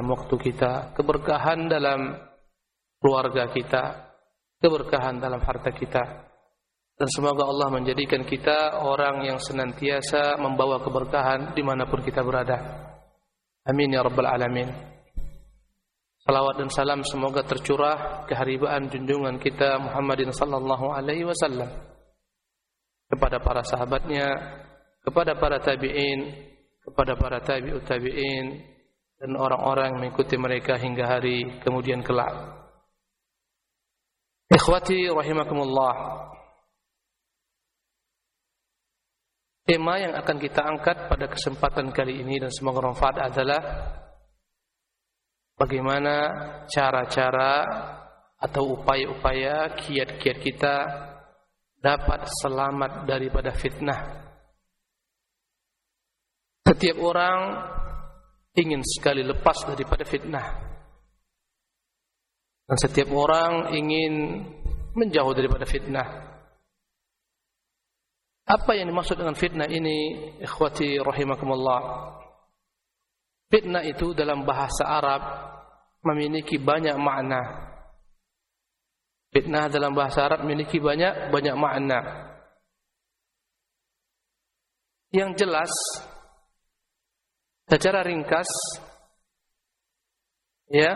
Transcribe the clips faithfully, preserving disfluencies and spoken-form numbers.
waktu kita, keberkahan dalam keluarga kita, keberkahan dalam harta kita. Dan semoga Allah menjadikan kita orang yang senantiasa membawa keberkahan dimanapun kita berada. Amin ya rabbal alamin. Salawat dan salam semoga tercurah keharibaan junjungan kita Muhammadin sallallahu alaihi wasallam kepada para sahabatnya, kepada para tabi'in, kepada para tabi'ut tabi'in, dan orang-orang yang mengikuti mereka hingga hari kemudian kelak. Ikhwati rahimakumullah. Tema yang akan kita angkat pada kesempatan kali ini dan semoga bermanfaat adalah bagaimana cara-cara atau upaya-upaya kiat-kiat kita dapat selamat daripada fitnah. Setiap orang ingin sekali lepas daripada fitnah. Dan setiap orang ingin menjauh daripada fitnah. Apa yang dimaksud dengan fitnah ini, ikhwati rahimakumullah? Fitnah itu dalam bahasa Arab memiliki banyak makna. Fitnah dalam bahasa Arab memiliki banyak banyak makna. Yang jelas, secara ringkas, ya,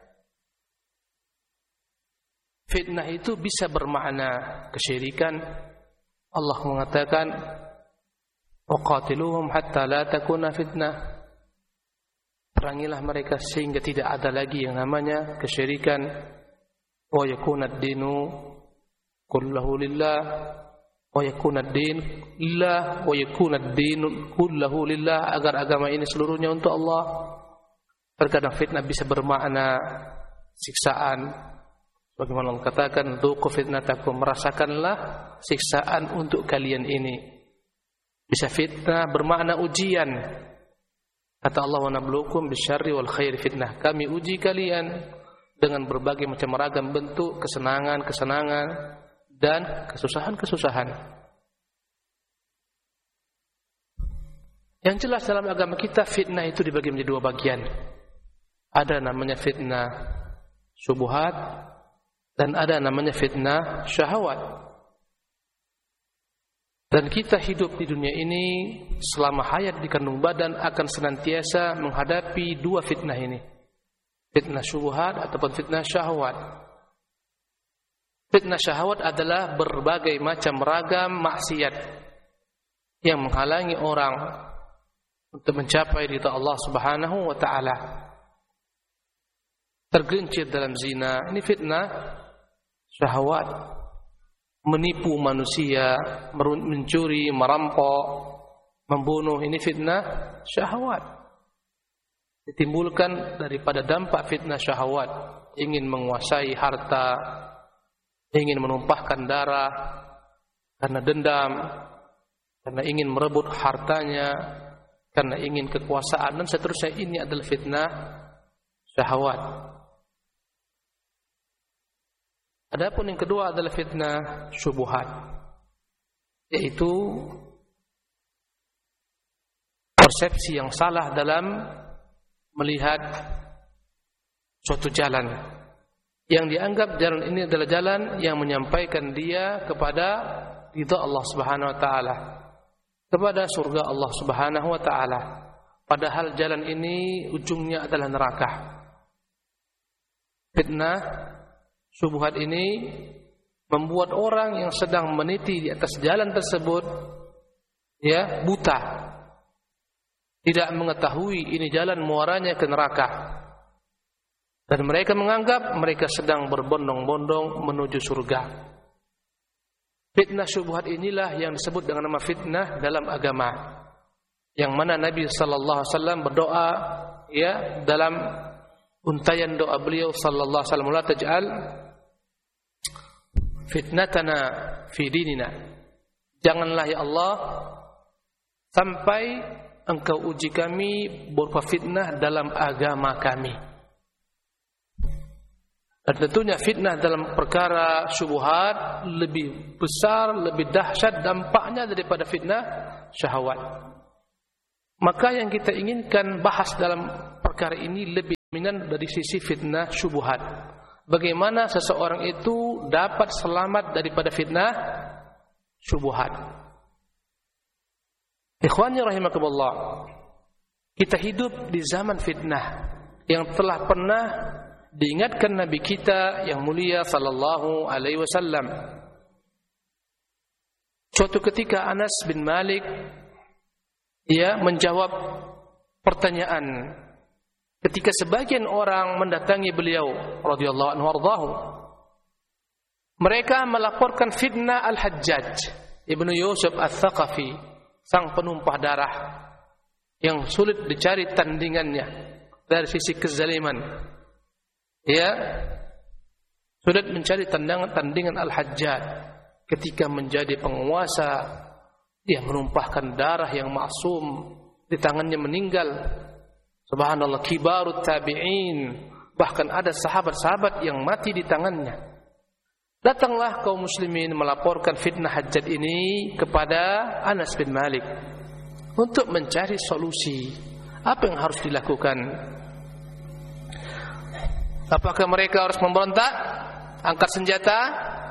fitnah itu bisa bermakna kesyirikan. Allah mengatakan, "Waqatiluhum hatta la takuna fitnah." Perangilah mereka sehingga tidak ada lagi yang namanya kesyirikan. Wa yakuna ad-dinu kulluhu lillah, wa yakuna ad-din lillah, wa yakuna ad-dinu kulluhu lillah, agar agama ini seluruhnya untuk Allah. Terkadang fitnah bisa bermakna siksaan. Bagaimana Allah katakan, "Dzuqu fitnatakum," merasakanlah siksaan untuk kalian ini. Bisa fitnah bermakna ujian. Kata Allah, "Wa nabluukum bisyarri wal khairi fitnah." Kami uji kalian dengan berbagai macam ragam bentuk kesenangan-kesenangan dan kesusahan-kesusahan. Yang jelas dalam agama kita fitnah itu dibagi menjadi dua bagian. Ada namanya fitnah syubhat dan ada namanya fitnah syahwat. Dan kita hidup di dunia ini selama hayat di kandung badan akan senantiasa menghadapi dua fitnah ini. Fitnah syubhat ataupun fitnah syahwat. Fitnah syahwat adalah berbagai macam ragam maksiat yang menghalangi orang untuk mencapai ridha Allah Subhanahu wa taala. Tergelincir dalam zina, ini fitnah syahwat. Menipu manusia, mencuri, merampok, membunuh, ini fitnah syahwat. Ditimbulkan daripada dampak fitnah syahwat, ingin menguasai harta, ingin menumpahkan darah karena dendam, karena ingin merebut hartanya, karena ingin kekuasaan, dan seterusnya. Ini adalah fitnah syahwat. Adapun yang kedua adalah fitnah syubhat, yaitu persepsi yang salah dalam melihat suatu jalan yang dianggap jalan ini adalah jalan yang menyampaikan dia kepada ridha Allah Subhanahu wa taala, kepada surga Allah Subhanahu wa taala, padahal jalan ini ujungnya adalah neraka. Fitnah syubhat ini membuat orang yang sedang meniti di atas jalan tersebut ya buta, tidak mengetahui ini jalan muaranya ke neraka, dan mereka menganggap mereka sedang berbondong-bondong menuju surga. Fitnah syubhat inilah yang disebut dengan nama fitnah dalam agama, yang mana Nabi sallallahu alaihi wasallam berdoa ya dalam untayan doa beliau sallallahu alaihi wasallam, "La taj'al fitnatana fi dinina." Janganlah ya Allah sampai Engkau uji kami berupa fitnah dalam agama kami. Dan tentunya fitnah dalam perkara syubhat lebih besar, lebih dahsyat dampaknya daripada fitnah syahwat. Maka yang kita inginkan bahas dalam perkara ini lebih Jaminan dari sisi fitnah syubhat. Bagaimana seseorang itu dapat selamat daripada fitnah syubhat? Ikhwani rahimakumullah, kita hidup di zaman fitnah yang telah pernah diingatkan Nabi kita yang mulia sallallahu alaihi wasallam. Suatu ketika Anas bin Malik ia menjawab pertanyaan ketika sebagian orang mendatangi beliau radhiyallahu anhu warḍahu. Mereka melaporkan fitnah Al-Hajjaj Ibnu Yusuf Ats-Tsaqafi, sang penumpah darah yang sulit dicari tandingannya dari sisi kezaliman. Ya, sulit mencari tandingan tandingan Al-Hajjaj ketika menjadi penguasa. Dia menumpahkan darah yang maksum, di tangannya meninggal. Subhanallah, kibarut tabi'in, bahkan ada sahabat-sahabat yang mati di tangannya. Datanglah kaum muslimin melaporkan fitnah Hajjaj ini kepada Anas bin Malik untuk mencari solusi. Apa yang harus dilakukan? Apakah mereka harus memberontak, angkat senjata?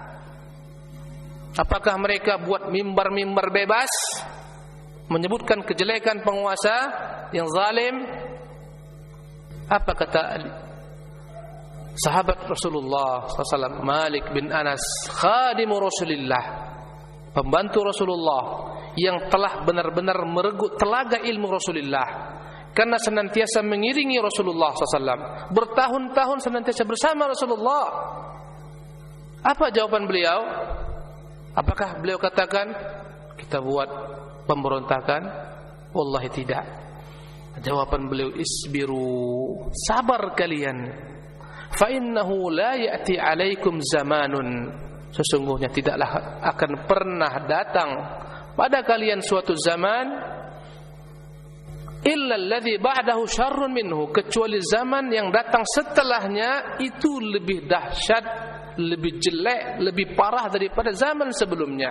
Apakah mereka buat mimbar-mimbar bebas menyebutkan kejelekan penguasa yang zalim? Apa kata sahabat Rasulullah sallallahu alaihi wasallam, Malik bin Anas, khadimu Rasulillah, pembantu Rasulullah yang telah benar-benar meregut telaga ilmu Rasulullah, karena senantiasa mengiringi Rasulullah sallallahu alaihi wasallam, bertahun-tahun senantiasa bersama Rasulullah. Apa jawaban beliau? Apakah beliau katakan kita buat pemberontakan? Wallahi tidak. Jawaban beliau, isbiru, sabar kalian. Fa innahu la ya'ti 'alaikum zamanun, sesungguhnya tidaklah akan pernah datang pada kalian suatu zaman illa alladhi ba'dahu syarrun minhu, kecuali zaman yang datang setelahnya itu lebih dahsyat, lebih jelek, lebih parah daripada zaman sebelumnya.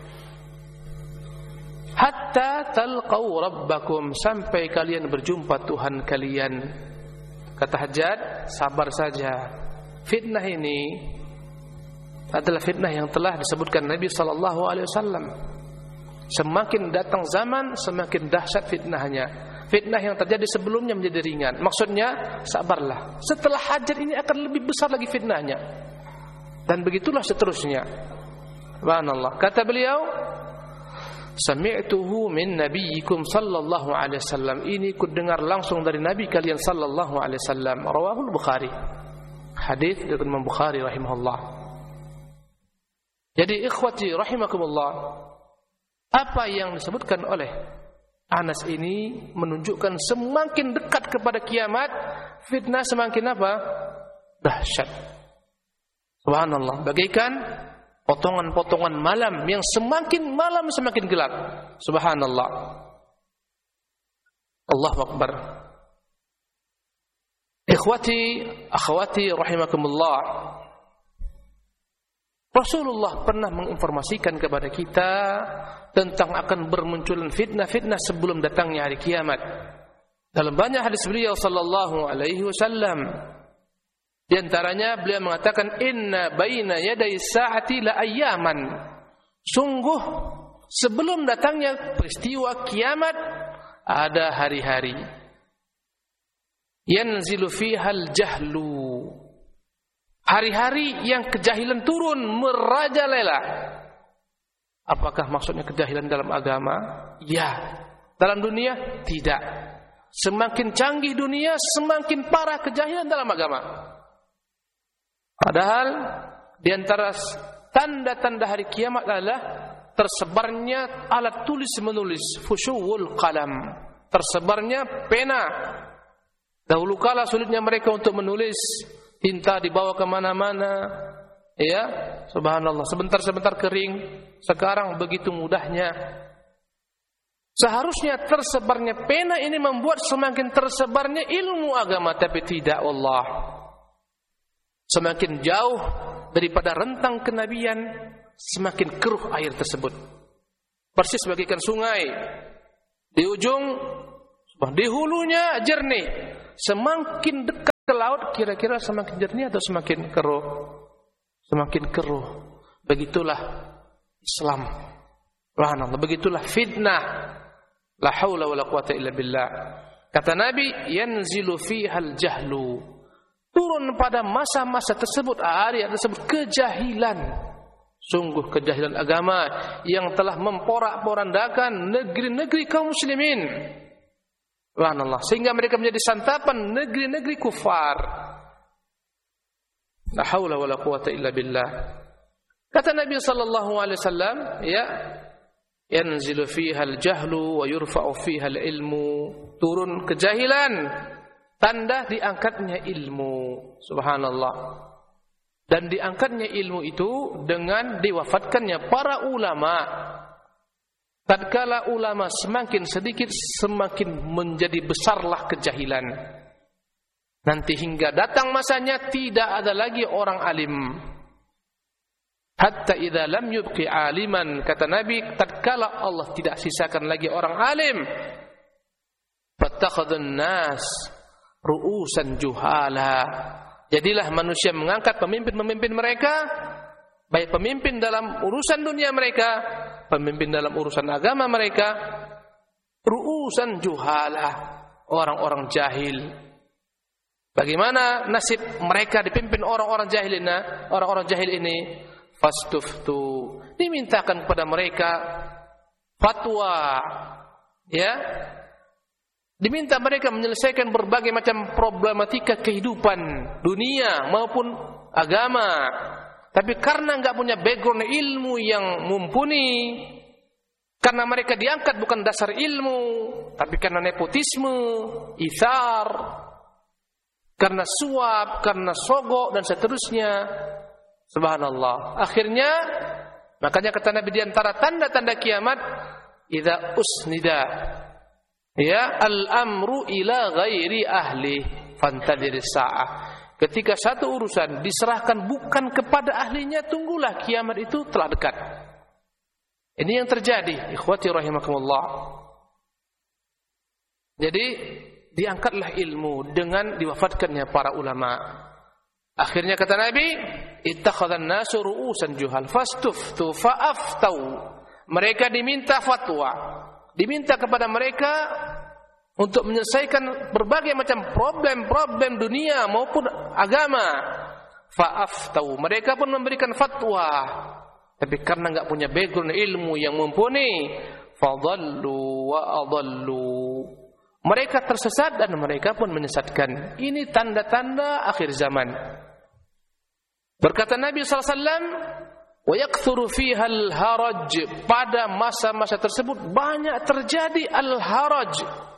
Hatta talqau rabbakum, sampai kalian berjumpa Tuhan kalian. Kata Hajjaj, sabar saja. Fitnah ini adalah fitnah yang telah disebutkan Nabi sallallahu alaihi wasallam. Semakin datang zaman, semakin dahsyat fitnahnya. Fitnah yang terjadi sebelumnya menjadi ringan. Maksudnya, sabarlah. Setelah Hajjaj ini akan lebih besar lagi fitnahnya. Dan begitulah seterusnya. Subhanallah. Kata beliau, sami'tuhu min nabiyyikum sallallahu alaihi wasallam, ini ku dengar langsung dari nabi kalian sallallahu alaihi wasallam. Rawahul Bukhari, hadis dari Imam Bukhari rahimahullah. Jadi ikhwati rahimakumullah, apa yang disebutkan oleh Anas ini menunjukkan semakin dekat kepada kiamat, fitnah semakin apa? Dahsyat. Subhanallah, bagaikan potongan-potongan malam yang semakin malam semakin gelap. Subhanallah. Allahu Akbar. Ikhwati, akhwati rahimakumullah, Rasulullah pernah menginformasikan kepada kita tentang akan bermunculan fitnah-fitnah sebelum datangnya hari kiamat. Dalam banyak hadis beliau sallallahu alaihi wasallam, di antaranya beliau mengatakan, inna baina yaday sa'ati la ayyaman, sungguh sebelum datangnya peristiwa kiamat ada hari-hari, yanzilu fihal jahlu, hari-hari yang kejahilan turun merajalela. Apakah maksudnya kejahilan dalam agama? Ya. Dalam dunia? Tidak. Semakin canggih dunia, semakin parah kejahilan dalam agama. Padahal di antara tanda-tanda hari kiamat adalah tersebarnya alat tulis menulis, fusyuwul qalam, tersebarnya pena. Dahulu kala sulitnya mereka untuk menulis, tinta dibawa kemana-mana, ya, subhanallah, sebentar-sebentar kering. Sekarang begitu mudahnya. Seharusnya tersebarnya pena ini membuat semakin tersebarnya ilmu agama, tapi tidak, wallah. Semakin jauh daripada rentang kenabian, semakin keruh air tersebut. Persis bagaikan sungai. Di ujung, di hulunya jernih. Semakin dekat ke laut kira-kira semakin jernih atau semakin keruh? Semakin keruh. Begitulah Islam. Subhanallah, begitulah fitnah. La haula wala quwata illa billah. Kata Nabi, yanzilu fihal jahlu. Turun pada masa-masa tersebut, area tersebut kejahilan. Sungguh kejahilan agama yang telah memporak-porandakan negeri-negeri kaum muslimin. Subhanallah, sehingga mereka menjadi santapan negeri-negeri kufar. La haula wala quwata illa billah. Kata Nabi sallallahu alaihi wasallam, ya, yanzilu fiha al-jahlu wa yurfa'u fiha al-ilmu. Turun kejahilan, tanda diangkatnya ilmu. Subhanallah. Dan diangkatnya ilmu itu dengan diwafatkannya para ulama. Tatkala ulama semakin sedikit, semakin menjadi besarlah kejahilan. Nanti hingga datang masanya tidak ada lagi orang alim. Hatta idza lam yubqi aliman, kata Nabi, tatkala Allah tidak sisakan lagi orang alim, fattakhadun nas ru'usan juhala. Jadilah manusia mengangkat pemimpin-pemimpin mereka, baik pemimpin dalam urusan dunia mereka, pemimpin dalam urusan agama mereka, ru'usan juhala, orang-orang jahil. Bagaimana nasib mereka dipimpin orang-orang jahil ini? Orang-orang jahil ini fastuftu, dimintakan kepada mereka fatwa, ya, diminta mereka menyelesaikan berbagai macam problematika kehidupan dunia maupun agama. Tapi karena enggak punya background ilmu yang mumpuni, karena mereka diangkat bukan dasar ilmu, tapi karena nepotisme, ithar, karena suap, karena sogok dan seterusnya. Subhanallah. Akhirnya, makanya kata Nabi di antara tanda-tanda kiamat, idza usnida, ya, al-amru ila ghairi ahli fantadir sa'ah. Ketika satu urusan diserahkan bukan kepada ahlinya, tunggulah kiamat itu telah dekat. Ini yang terjadi, ikhwati rahimakumullah. Jadi diangkatlah ilmu dengan diwafatkannya para ulama. Akhirnya kata Nabi, ittakhadhan nasu ru'usan juhal fastuftu fa'aftau. Mereka diminta fatwa, diminta kepada mereka untuk menyelesaikan berbagai macam problem-problem dunia maupun agama. Fa'aftau, mereka pun memberikan fatwa, tapi karena enggak punya background ilmu yang mumpuni, fadallu wa adallu, mereka tersesat dan mereka pun menyesatkan. Ini tanda-tanda akhir zaman. Berkata Nabi sallallahu alaihi wasallam, wa yakthuru fiha al-haraj, pada masa-masa tersebut banyak terjadi al-haraj.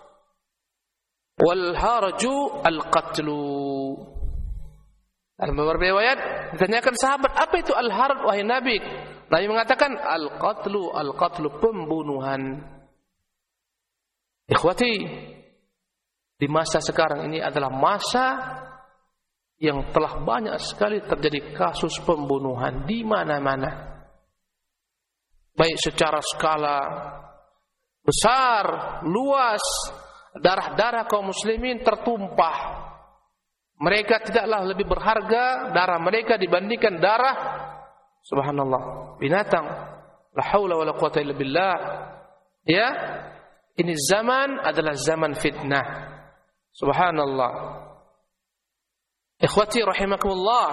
Wal haraju al-qatlu. Dalam beberapa riwayat ditanyakan sahabat, apa itu al-haraj wahai Nabi? Nabi mengatakan al-qatlu, al-qatlu pembunuhan. Ikhwati, di masa sekarang ini adalah masa yang telah banyak sekali terjadi kasus pembunuhan di mana-mana. Baik secara skala besar, luas, darah-darah kaum muslimin tertumpah. Mereka tidaklah lebih berharga darah mereka dibandingkan darah, subhanallah, binatang. La haula wala quwata illa billah. Ya, ini zaman adalah zaman fitnah. Subhanallah. Ikhwati rahimakumullah.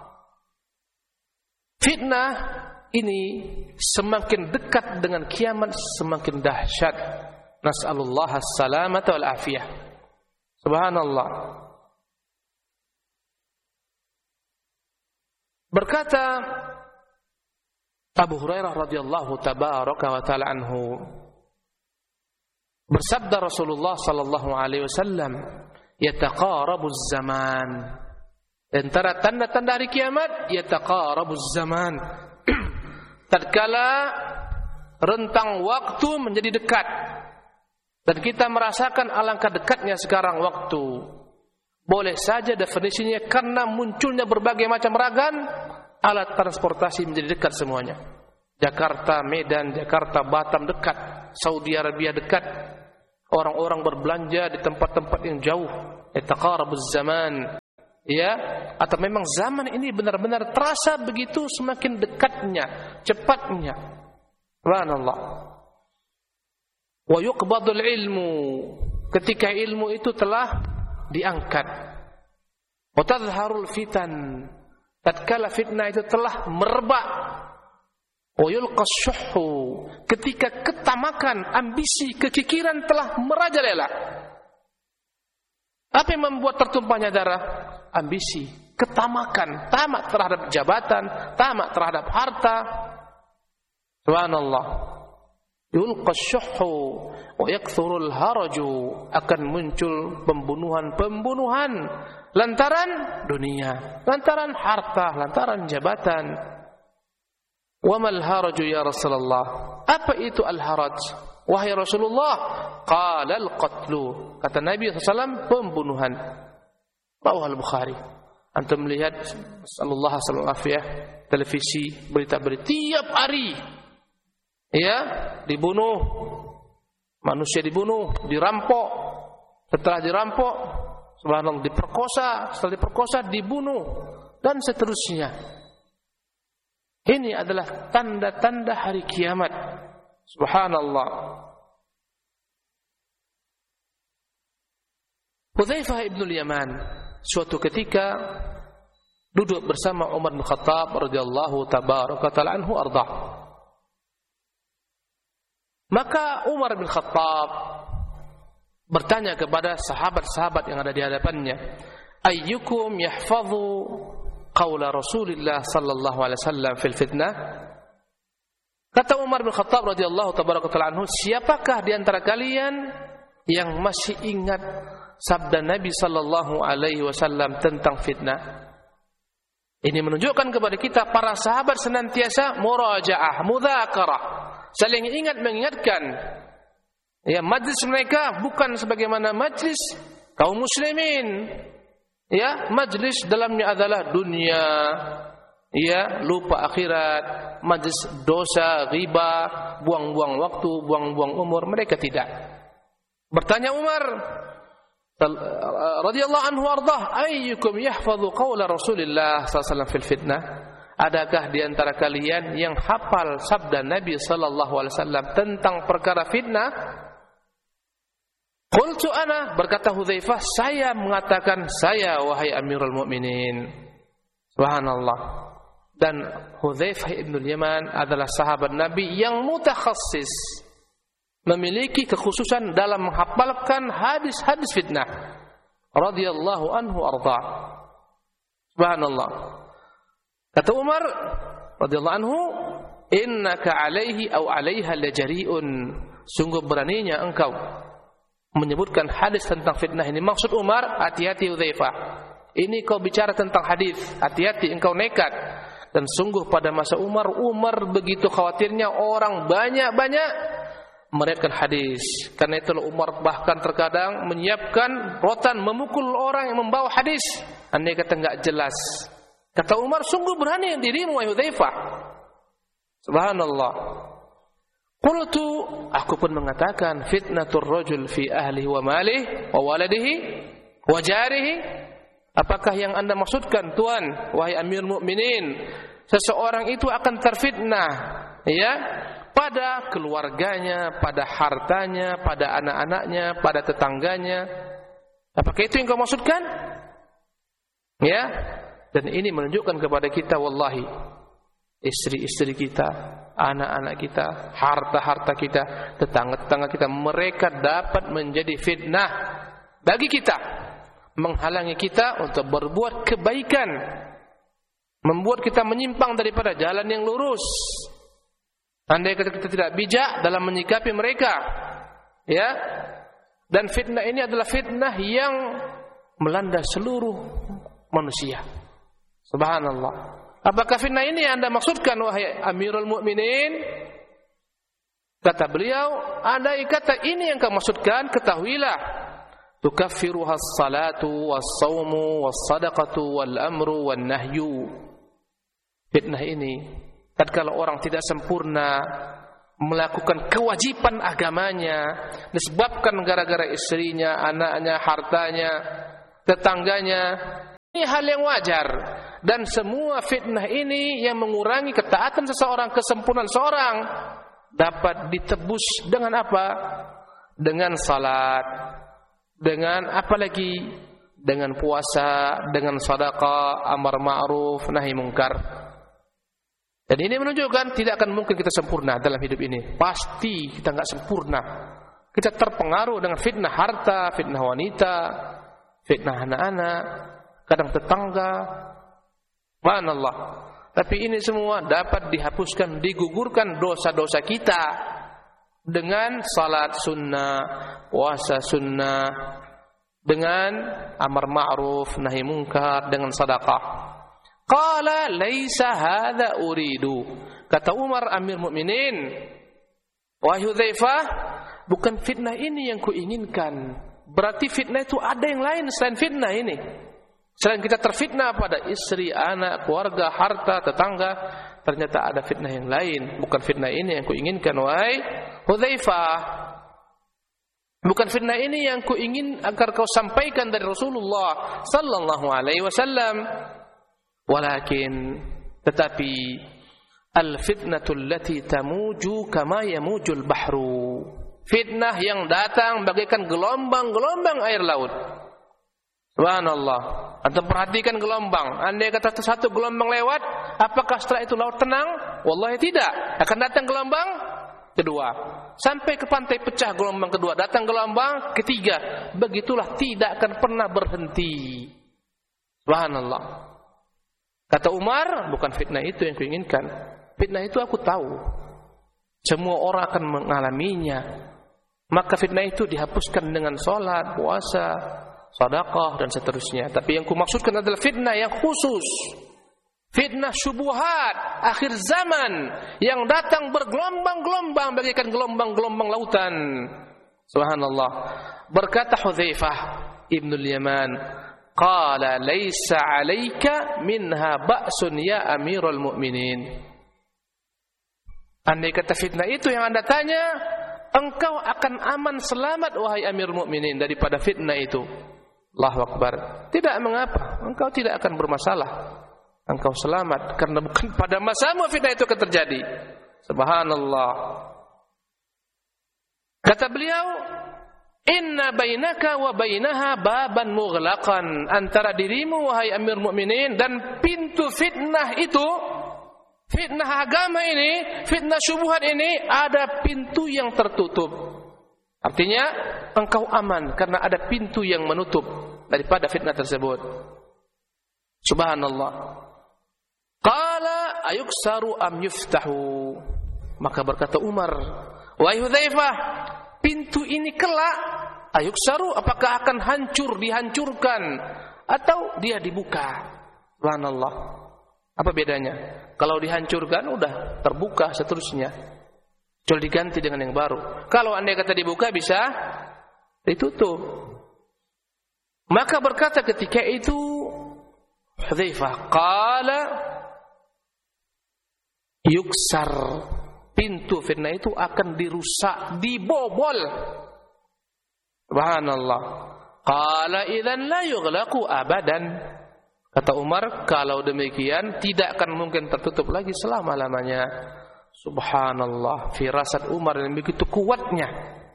Fitnah ini semakin dekat dengan kiamat semakin dahsyat. Nas'alullah as-salamata wal afiyah. Subhanallah. Berkata Abu Hurairah radhiyallahu tabaraka wa ta'ala anhu, bersabda Rasulullah sallallahu alaihi wasallam, yataqarabuz zaman. Antara tanda-tanda hari kiamat, yataqarabuz zaman. Tatkala rentang waktu menjadi dekat dan kita merasakan alangkah dekatnya sekarang waktu. Boleh saja definisinya karena munculnya berbagai macam ragam alat transportasi menjadi dekat semuanya. Jakarta, Medan, Jakarta, Batam dekat, Saudi Arabia dekat. Orang-orang berbelanja di tempat-tempat yang jauh. Yataqarabuz zaman. ya, atau memang zaman ini benar-benar terasa begitu semakin dekatnya, cepatnya. Subhanallah. Wa yuqbadul ilmu, ketika ilmu itu telah diangkat. Wa tadhharul fitan, tatkala fitnah itu telah merebak. Wa yulqas syuhhu, ketika ketamakan, ambisi, kekikiran telah merajalela. Apa yang membuat tertumpahnya darah? Ambisi, ketamakan, tamak terhadap jabatan, tamak terhadap harta. Subhanallah. Yulqas syuhhu wa yakthurul haraju, akan muncul pembunuhan-pembunuhan lantaran dunia, lantaran harta, lantaran jabatan. Wa mal haraju ya Rasulullah? Apa itu al-haraj? Wahai Rasulullah, qala al-qatlu, kata Nabi sallallahu alaihi wasallam, pembunuhan. Rawah al-Bukhari. Antum melihat sallallahu alaihi wasallam televisi, berita-berita tiap hari, ya, dibunuh, manusia dibunuh, dirampok, setelah dirampok, subhanallah, diperkosa, setelah diperkosa dibunuh, dan seterusnya. Ini adalah tanda-tanda hari kiamat. Subhanallah. Hudzaifah ibn al-Yaman suatu ketika duduk bersama Umar bin Khattab radhiyallahu tabaraka ta'ala anhu arda. Maka Umar bin Khattab bertanya kepada sahabat-sahabat yang ada di hadapannya, ayyukum yahfazu qaula Rasulillah sallallahu alaihi wasallam fil fitnah? Kata Umar bin Khattab radhiyallahu tabaraka ta'ala anhu, siapakah di antara kalian yang masih ingat sabda Nabi sallallahu alaihi wasallam tentang fitnah? Ini menunjukkan kepada kita para sahabat senantiasa murajaah, mudzakarah, saling ingat mengingatkan. Ya, majlis mereka bukan sebagaimana majlis kaum muslimin. Ya, majlis dalamnya adalah dunia, ya, lupa akhirat, majlis dosa, riba, buang-buang waktu, buang-buang umur. Mereka tidak. Bertanya Umar radhiyallahu anhu ardah, ayyukum yahfazu qaula Rasulillah sallallahu alaihi wasallam fil fitnah? Adakah di antara kalian yang hafal sabda Nabi sallallahu alaihi wasallam tentang perkara fitnah? Qultu ana, berkata Hudzaifah, saya mengatakan saya, wahai Amirul Mukminin. Subhanallah. Dan Hudzaifah ibn al-Yaman adalah sahabat Nabi yang mutakhassis, memiliki kekhususan dalam menghafalkan hadis-hadis fitnah. Radhiyallahu anhu arda. Subhanallah. Kata Umar radhiyallahu anhu, innaka alaihi aw alaiha lajari'un, sungguh beraninya engkau menyebutkan hadis tentang fitnah ini. Maksud Umar, hati-hati Hudzaifah, ini kau bicara tentang hadis, hati-hati engkau nekat. Dan sungguh pada masa Umar, Umar begitu khawatirnya orang banyak-banyak meriwayatkan hadis. Karena itulah Umar bahkan terkadang menyiapkan rotan memukul orang yang membawa hadis andai kata enggak jelas. Kata Umar, sungguh berani dirimu wahai Hudzaifah. Subhanallah. Qultu, aku pun mengatakan, fitnatur rajul fi ahlihi wa malihi wa waladihi wa jarihi. Apakah yang Anda maksudkan, Tuan, wahai Amirul Mukminin, seseorang itu akan terfitnah, ya, pada keluarganya, pada hartanya, pada anak-anaknya, pada tetangganya? Apakah itu yang kau maksudkan? Ya, dan ini menunjukkan kepada kita, wallahi, istri-istri kita, anak-anak kita, harta-harta kita, tetangga-tetangga kita, mereka dapat menjadi fitnah bagi kita, menghalangi kita untuk berbuat kebaikan, membuat kita menyimpang daripada jalan yang lurus. Andai kata kita tidak bijak dalam menyikapi mereka, ya. Dan fitnah ini adalah fitnah yang melanda seluruh manusia. Subhanallah. Apakah fitnah ini Anda maksudkan, wahai Amirul Mukminin? Kata beliau, andai kata ini yang kau maksudkan, ketahuilah, tukaffiruha as-salatu was-saumu was-sadaqatu wal-amru wan-nahyu. Fitnah ini, tatkala orang tidak sempurna melakukan kewajiban agamanya, disebabkan gara-gara istrinya, anaknya, hartanya, tetangganya, Ini hal yang wajar. Dan semua fitnah ini yang mengurangi ketaatan seseorang, kesempurnaan seorang, dapat ditebus dengan apa? Dengan salat, dengan apa lagi? Dengan puasa, dengan sedekah, amar ma'ruf, nahi mungkar. Dan ini menunjukkan tidak akan mungkin kita sempurna dalam hidup ini. Pasti kita enggak sempurna. Kita terpengaruh dengan fitnah harta, fitnah wanita, fitnah anak-anak, kadang tetangga. Subhanallah. Tapi ini semua dapat dihapuskan, digugurkan dosa-dosa kita dengan salat sunnah, puasa sunnah, dengan amar ma'ruf, nahi mungkar, dengan sedekah. Qala laisa hadza uridu. Kata Umar Amir Mukminin, wahai Hudzaifah, bukan fitnah ini yang kuinginkan. Berarti fitnah itu ada yang lain selain fitnah ini. Selain kita terfitnah pada istri, anak, keluarga, harta, tetangga, ternyata ada fitnah yang lain. Bukan fitnah ini yang kuinginkan, wahai Hudzaifah. Bukan fitnah ini yang kuingin agar kau sampaikan dari Rasulullah sallallahu alaihi wasallam. Walakin, tetapi al-fitnatul lati tamuju kama yamujul bahru. Fitnah yang datang bagaikan gelombang-gelombang air laut. Subhanallah. Antum perhatikan gelombang. Andai kata satu gelombang lewat, apakah setelah itu laut tenang? Wallahi tidak. Akan datang gelombang kedua. Sampai ke pantai pecah gelombang kedua, datang gelombang ketiga. Begitulah, tidak akan pernah berhenti. Subhanallah. Kata Umar, bukan fitnah itu yang kuinginkan. Fitnah itu aku tahu. Semua orang akan mengalaminya. Maka fitnah itu dihapuskan dengan salat, puasa, sedekah dan seterusnya. Tapi yang kumaksudkan adalah fitnah yang khusus. Fitnah syubuhat akhir zaman yang datang bergelombang-gelombang bagaikan gelombang-gelombang lautan. Subhanallah. Berkata Hudzaifah Ibnul Yaman, qala laisa 'alaika minha ba'sun ya Amirul Mukminin. Andai kata fitnah itu yang Anda tanya, engkau akan aman selamat wahai Amirul Mukminin daripada fitnah itu. Allahu Akbar. Tidak mengapa, engkau tidak akan bermasalah. Engkau selamat karena bukan pada masamu fitnah itu akan terjadi. Subhanallah. Kata beliau, inna bainaka wa bainaha baban mughlaqan. Antara dirimu wahai Amir Mukminin dan pintu fitnah itu, fitnah agama ini, fitnah syubhat ini, ada pintu yang tertutup. Artinya engkau aman karena ada pintu yang menutup daripada fitnah tersebut. Subhanallah. Qala ayuksaru am yuftahu. Maka berkata Umar, wahai Hudzaifah, pintu ini kelak ayuksaru, apakah akan hancur, dihancurkan, atau dia dibuka? Subhanallah. Apa bedanya? Kalau dihancurkan udah terbuka seterusnya, jual diganti dengan yang baru. Kalau andai kata dibuka bisa ditutup. Maka berkata ketika itu Hudzaifah, qala yuksar, pintu fitnah itu akan dirusak, dibobol. Subhanallah. Qala idzan la yughlaqu abadan. Kata Umar, kalau demikian tidak akan mungkin tertutup lagi selama-lamanya. Subhanallah, firasat Umar yang begitu kuatnya.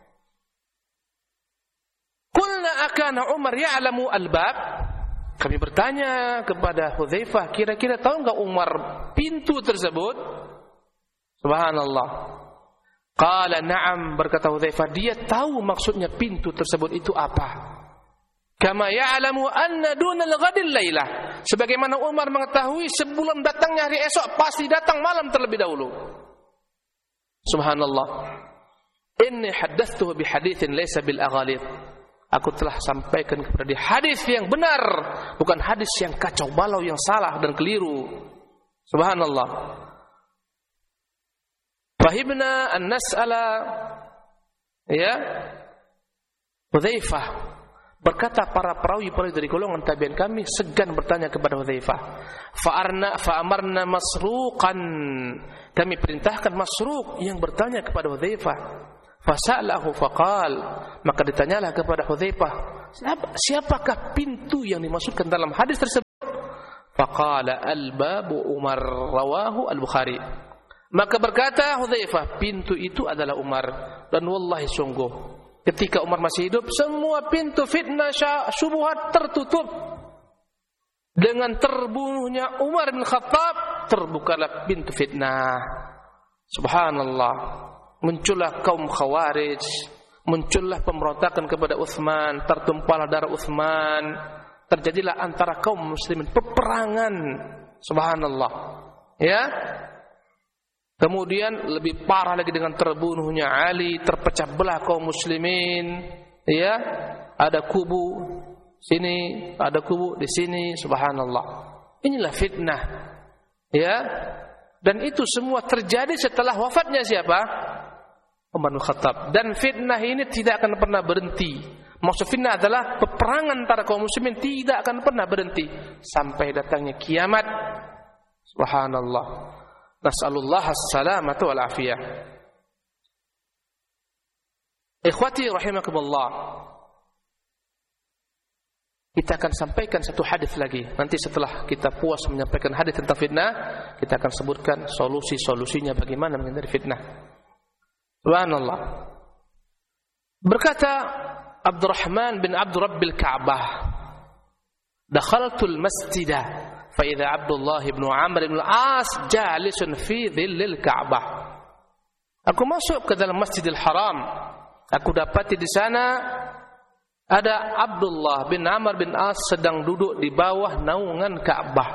Qulna akana Umar ya'lamu al-bab? Kami bertanya kepada Hudzaifah, kira-kira tahu enggak Umar pintu tersebut? Subhanallah. Qala na'am, berkata Hudzaifah, dia tahu maksudnya pintu tersebut itu apa. Kama ya'lamu anna dunal ghadil lailah. Sebagaimana Umar mengetahui sebelum datangnya hari esok pasti datang malam terlebih dahulu. Subhanallah. Inni haddathtuhu bi haditsin laysa bil aghalid. Aku telah sampaikan kepada dia hadis yang benar, bukan hadis yang kacau balau, yang salah dan keliru. Subhanallah. Fahibna an nas'ala ya Hudzaifah. Berkata para perawi-perawi dari golongan tabi'in kami segan bertanya kepada Hudzaifah. Fa'arna fa'amarna masruqan. Kami perintahkan Masruq yang bertanya kepada Hudzaifah. Fasa'alahu faqal, maka ditanyalah kepada Hudzaifah, siapa, siapakah pintu yang dimaksudkan dalam hadis tersebut? Faqala al-babu Umar, rawahu al-Bukhari. Maka berkata Hudzaifah, pintu itu adalah Umar. Dan wallahi sungguh, ketika Umar masih hidup, semua pintu fitnah syubhat tertutup. Dengan terbunuhnya Umar bin Khattab, terbukalah pintu fitnah. Subhanallah. Muncullah kaum Khawarij, muncullah pemberontakan kepada Utsman, tertumpahlah darah Utsman, terjadilah antara kaum muslimin peperangan. Subhanallah. Ya. Kemudian lebih parah lagi dengan terbunuhnya Ali, terpecah belah kaum muslimin. Ya. Ada kubu sini, ada kubu di sini. Subhanallah. Inilah fitnah. Ya. Dan itu semua terjadi setelah wafatnya siapa? Umar bin Khattab. Dan fitnah ini tidak akan pernah berhenti. Maksud fitnah adalah peperangan antara kaum muslimin tidak akan pernah berhenti sampai datangnya kiamat. Subhanallah. Nas'alullah as-salamata wal afiyah. Ikhwati rahimakumullah. Kita akan sampaikan satu hadis lagi. Nanti setelah kita puas menyampaikan hadis tentang fitnah, kita akan sebutkan solusi-solusinya bagaimana menghindari fitnah. Subhanallah. Berkata Abdurrahman bin Abd Rabbil Ka'bah, dakhaltul masjidah fa idza Abdullah bin Amr bin Al-As jalisun fi dhillil Ka'bah. Aku masuk ke dalam Masjidil Haram. Aku dapati di sana ada Abdullah bin Amr bin As sedang duduk di bawah naungan Ka'bah.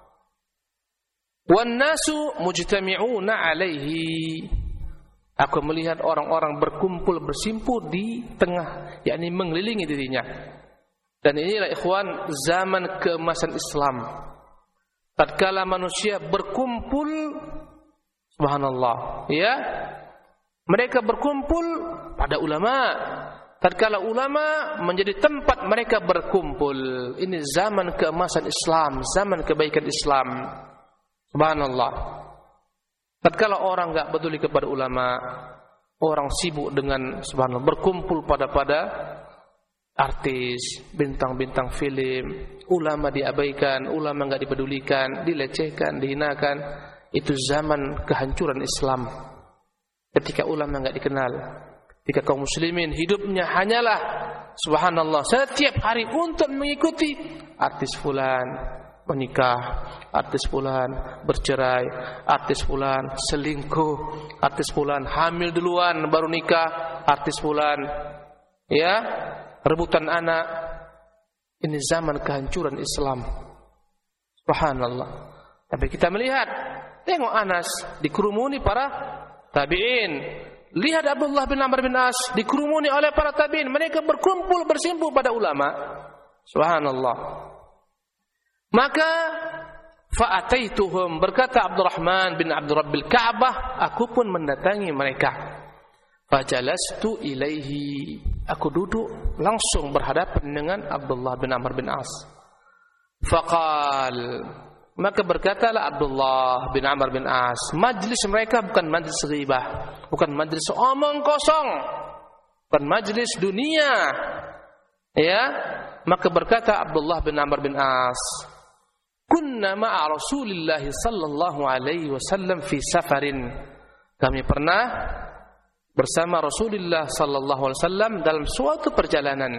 Wan nasu mujtami'una alaihi. Aku melihat orang-orang berkumpul bersimpul di tengah, yakni mengelilingi dirinya. Dan inilah ikhwan zaman keemasan Islam. Tatkala manusia berkumpul, subhanallah, ya. Mereka berkumpul pada ulama. Tatkala ulama menjadi tempat mereka berkumpul. Ini zaman keemasan Islam, zaman kebaikan Islam. Subhanallah. Tatkala orang enggak peduli kepada ulama, orang sibuk dengan subhanallah berkumpul pada pada artis, bintang-bintang film, ulama diabaikan, ulama enggak dipedulikan, dilecehkan, dihinakan. Itu zaman kehancuran Islam. Ketika ulama enggak dikenal, ketika kaum muslimin hidupnya hanyalah subhanallah setiap hari untuk mengikuti artis fulan menikah, artis fulan bercerai, artis fulan selingkuh, artis fulan hamil duluan baru nikah, artis fulan ya rebutan anak. Ini zaman kehancuran Islam. Subhanallah. Tapi kita melihat, tengok Anas dikerumuni para tabi'in. Lihat Abdullah bin Amr bin As dikerumuni oleh para tabi'in. Mereka berkumpul bersimpuh pada ulama. Subhanallah. Maka fa'ataituhum, berkata Abdurrahman bin Abd Rabbil Ka'bah, aku pun mendatangi mereka. Fajalastu ilaihi, aku duduk langsung berhadapan dengan Abdullah bin Amr bin As. Faqal, maka berkatalah Abdullah bin Amr bin As, majlis mereka bukan majlis ghibah, bukan majlis omong kosong, bukan majlis dunia. Ya, maka berkata Abdullah bin Amr bin As, kunna ma'a Rasulillah sallallahu alaihi wasallam fi safarin. Kami pernah bersama Rasulullah sallallahu alaihi wasallam dalam suatu perjalanan.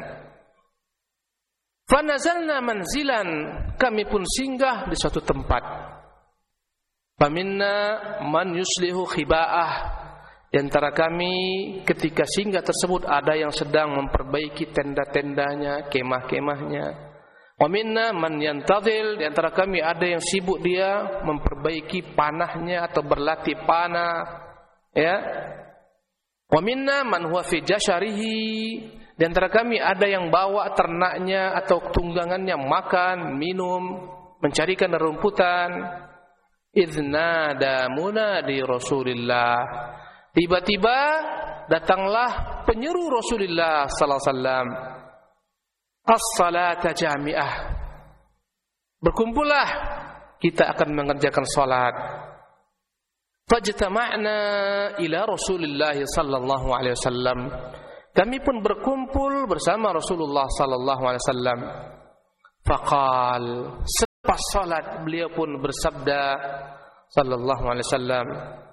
Fanazalna manzilan, kami pun singgah di suatu tempat. Faminna man yuslihu khiba'ah, di antara kami ketika singgah tersebut ada yang sedang memperbaiki tenda-tendanya, kemah-kemahnya. Wa minna man yantadhil, di antara kami ada yang sibuk dia memperbaiki panahnya atau berlatih panah, ya. Wa minna man huwa fi jasharihi, di antara kami ada yang bawa ternaknya atau tunggangannya makan, minum, mencarikan rumputan. Idznada munadi Rasulillah, tiba-tiba datanglah penyeru Rasulullah sallallahu alaihi wasallam, as-salata jami'ah, berkumpullah, kita akan mengerjakan salat. Fajtama'na ila Rasulillah sallallahu alaihi wasallam, kami pun berkumpul bersama Rasulullah sallallahu alaihi wasallam. Faqal, pas salat beliau pun bersabda sallallahu alaihi wasallam.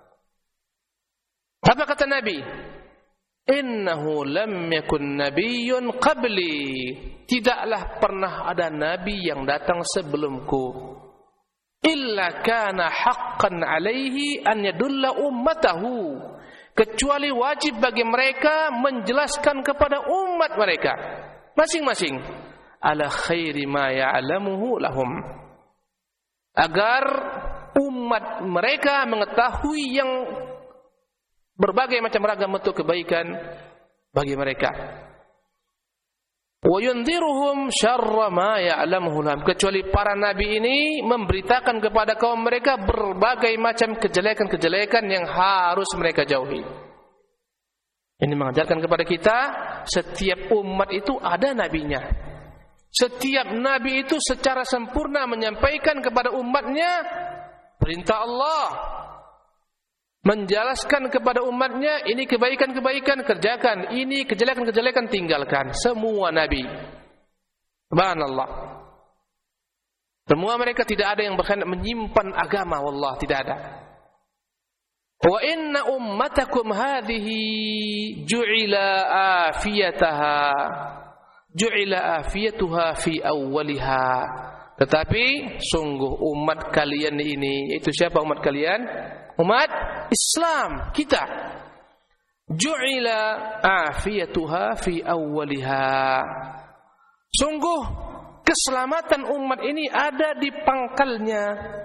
Apa kata Nabi? Innahu lam yakun nabiyyun qabli. Tidaklah pernah ada nabi yang datang sebelumku. Illa kana haqqan alaihi an yadulla ummatahu. Kecuali wajib bagi mereka menjelaskan kepada umat mereka masing-masing ala khairi ma ya'lamuhu lahum, agar umat mereka mengetahui yang berbagai macam ragam bentuk kebaikan bagi mereka. Wa yundhiruhum syarra ma ya'lamuhu lahum, kecuali para nabi ini memberitakan kepada kaum mereka berbagai macam kejelekan-kejelekan yang harus mereka jauhi. Ini mengajarkan kepada kita setiap umat itu ada nabinya. Setiap nabi itu secara sempurna menyampaikan kepada umatnya perintah Allah, menjelaskan kepada umatnya ini kebaikan-kebaikan kerjakan, ini kejelekan-kejelekan tinggalkan. Semua nabi, subhanallah, semua mereka tidak ada yang berkhianat menyimpan agama, wallah, tidak ada. Wa inna ummatakum hadhihi ju'ila afiyataha ju'ila afiyatuha fi awwaliha. Tetapi sungguh umat kalian ini, itu siapa umat kalian? Umat Islam kita. Ju'ila afiyatuha fi awwaliha. Sungguh keselamatan umat ini ada di pangkalnya.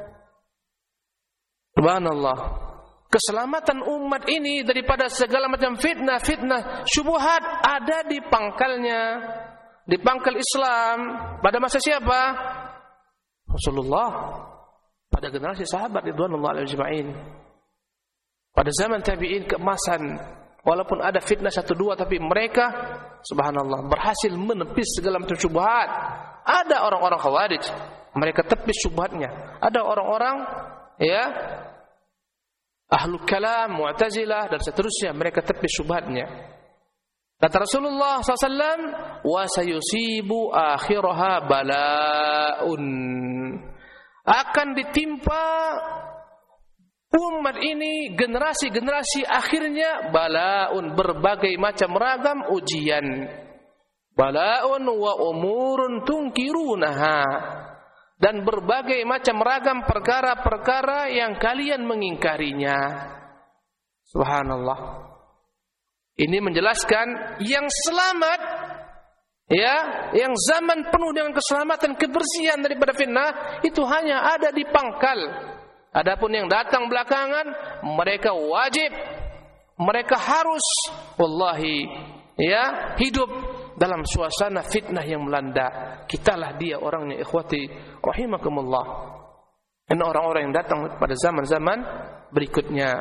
Subhanallah. Keselamatan umat ini daripada segala macam fitnah-fitnah, syubhat ada di pangkalnya. Di pangkal Islam pada masa siapa? Rasulullah. Pada generasi sahabat ridwanullah alaihi ajma'in. Pada zaman tabi'in keemasan, walaupun ada fitnah satu dua, tapi mereka subhanallah berhasil menepis segala macam syubhat. Ada orang-orang Khawarij, mereka tepis syubhatnya. Ada orang-orang ya Ahlul Kalam, Mu'tazilah dan seterusnya, mereka tepis syubhatnya. Kata Rasulullah sallallahu alaihi wasallam, wa sayusibu akhiraha bala'un, akan ditimpa umat ini generasi-generasi akhirnya bala'un, berbagai macam ragam ujian. Bala'un wa umurun tunkirunaha, dan berbagai macam ragam perkara-perkara yang kalian mengingkarinya. Subhanallah. Ini menjelaskan yang selamat, ya, yang zaman penuh dengan keselamatan, kebersihan daripada fitnah, itu hanya ada di pangkal. Adapun yang datang belakangan, mereka wajib, mereka harus, wallahi, ya, hidup dalam suasana fitnah yang melanda. Kitalah dia orangnya, ikhwati rahimakumullah. Dan orang-orang yang datang pada zaman-zaman berikutnya.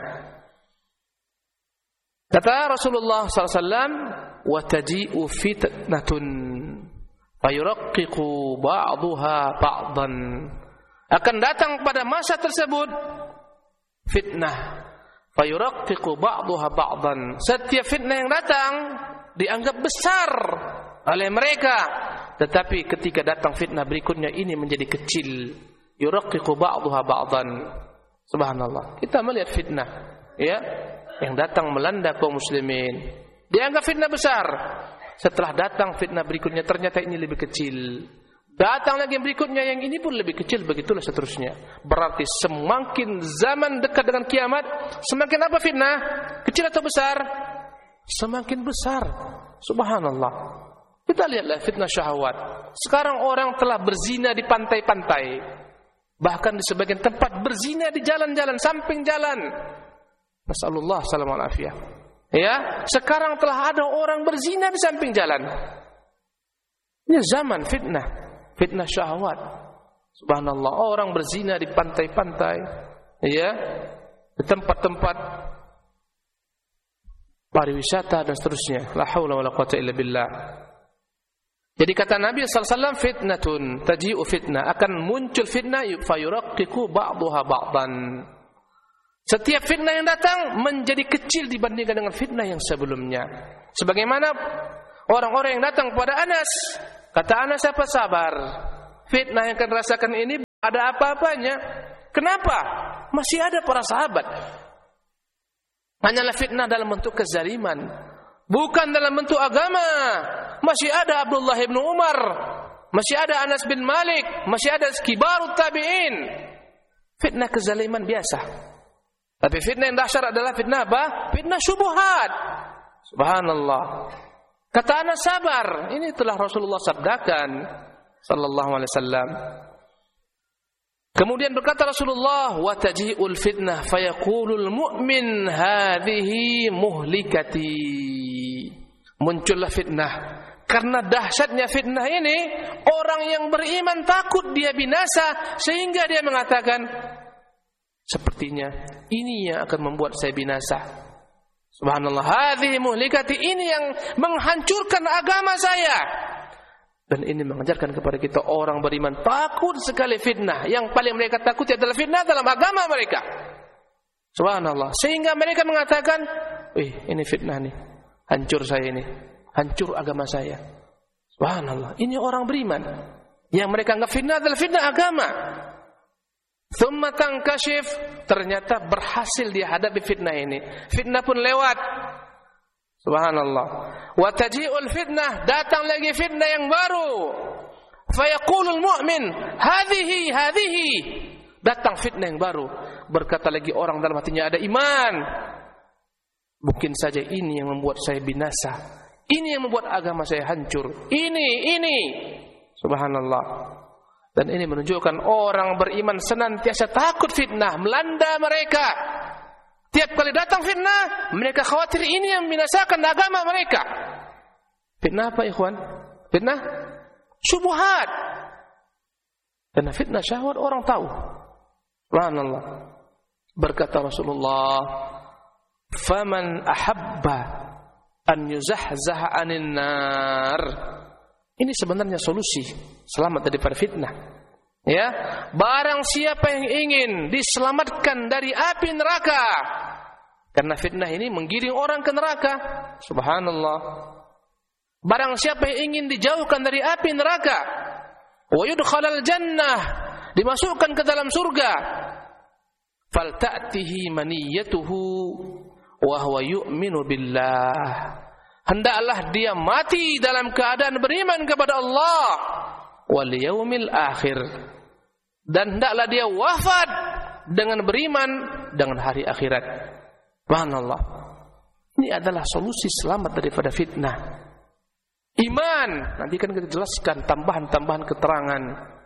Kata Rasulullah sallallahu alaihi wasallam, wa taji'u fitnatun fayuraqqiqu ba'daha ba'dan, akan datang pada masa tersebut fitnah, fayuraqqiqu ba'daha ba'dan, setiap fitnah yang datang dianggap besar oleh mereka, tetapi ketika datang fitnah berikutnya ini menjadi kecil. Yuraqqiqu ba'daha ba'dan. Subhanallah. Kita melihat fitnah, ya, yang datang melanda kaum muslimin, dianggap fitnah besar. Setelah datang fitnah berikutnya, ternyata ini lebih kecil. Datang lagi yang berikutnya, yang ini pun lebih kecil, begitulah seterusnya. Berarti semakin zaman dekat dengan kiamat, semakin apa fitnah? Kecil atau besar? Semakin besar. Subhanallah. Kita lihatlah fitnah syahwat. Sekarang orang telah berzina di pantai-pantai, bahkan di sebagian tempat berzina di jalan-jalan, samping jalan. Nasallallahu salam wal afiyah. Ya, sekarang telah ada orang berzina di samping jalan. Ini zaman fitnah, fitnah syahwat. Subhanallah, orang berzina di pantai-pantai, ya, di tempat-tempat pariwisata dan seterusnya. La haula wala quwata illa billah. Jadi kata Nabi sallallahu alaihi wasallam, fitnatun taji'u fitnah, akan muncul fitnah, fayuraqqiqu ba'daha ba'dan. Setiap fitnah yang datang menjadi kecil dibandingkan dengan fitnah yang sebelumnya. Sebagaimana orang-orang yang datang kepada Anas, kata Anas, apa sabar? Fitnah yang akan rasakan ini ada apa-apanya. Kenapa? Masih ada para sahabat. Hanyalah fitnah dalam bentuk kezaliman, bukan dalam bentuk agama. Masih ada Abdullah bin Umar, masih ada Anas bin Malik, masih ada kibarut tabi'in. Fitnah kezaliman biasa. Tapi fitnah yang dahsyat adalah fitnah apa? Fitnah syubhat. Subhanallah. Kata Anas, sabar. Ini telah Rasulullah sabdakan sallallahu alaihi wasallam. Kemudian berkata Rasulullah, wa taji'ul fitnah fayaqulul mu'min hadhihi muhlikati. Muncullah fitnah. Karena dahsyatnya fitnah ini, orang yang beriman takut dia binasa, sehingga dia mengatakan, sepertinya ini yang akan membuat saya binasa. Subhanallah, hadhihi muhlikati, ini yang menghancurkan agama saya. Dan ini mengajarkan kepada kita orang beriman takut sekali fitnah. Yang paling mereka takuti adalah fitnah dalam agama mereka. Subhanallah. Sehingga mereka mengatakan, wih, ini fitnah nih, hancur saya ini, hancur agama saya. Subhanallah. Ini orang beriman. Yang mereka anggap fitnah adalah fitnah agama. Thumma tankashif, ternyata berhasil dia hadapi fitnah ini. Fitnah pun lewat. Subhanallah. Wa taji'ul fitnah, datang lagi fitnah yang baru. Fayaqulul mu'min, hadhihi hadhihi. Datang fitnah yang baru. Berkata lagi orang dalam hatinya ada iman. Mungkin saja ini yang membuat saya binasa. Ini yang membuat agama saya hancur. Ini, ini. Subhanallah. Dan ini menunjukkan orang beriman senantiasa takut fitnah melanda mereka. Tiap kali datang fitnah, mereka khawatir ini yang membinasakan agama mereka. Fitnah apa, ikhwan? Fitnah syubhat. Karena fitnah syahwat orang tahu. Subhanallah. Berkata Rasulullah, "Faman ahabba an yuzahzaha 'anil nar." Ini sebenarnya solusi selamat daripada fitnah. Ya, barang siapa yang ingin diselamatkan dari api neraka, karena fitnah ini menggiring orang ke neraka. Subhanallah. Barang siapa yang ingin dijauhkan dari api neraka, wa yudkhalal jannah, dimasukkan ke dalam surga, falta'tihi maniyatuhu wa huwa yu'minu billah. Hendaklah dia mati dalam keadaan beriman kepada Allah wal yaumil akhir, dan hendaklah dia wafat dengan beriman dengan hari akhirat. Subhanallah. Ini adalah solusi selamat daripada fitnah. Iman, nanti kan kita jelaskan tambahan-tambahan keterangan.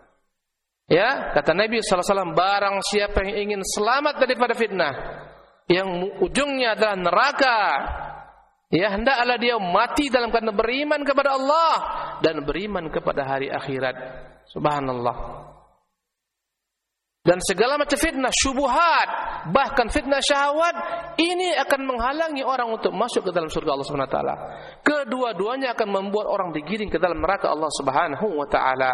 Ya, kata Nabi sallallahu alaihi wasallam, barang siapa yang ingin selamat daripada fitnah yang ujungnya adalah neraka, ya hendaklah dia mati dalam keadaan beriman kepada Allah dan beriman kepada hari akhirat. Subhanallah. Dan segala macam fitnah, syubhat, bahkan fitnah syahwat, ini akan menghalangi orang untuk masuk ke dalam surga Allah Subhanahu wa taala. Kedua-duanya akan membuat orang digiring ke dalam neraka Allah Subhanahu wa taala.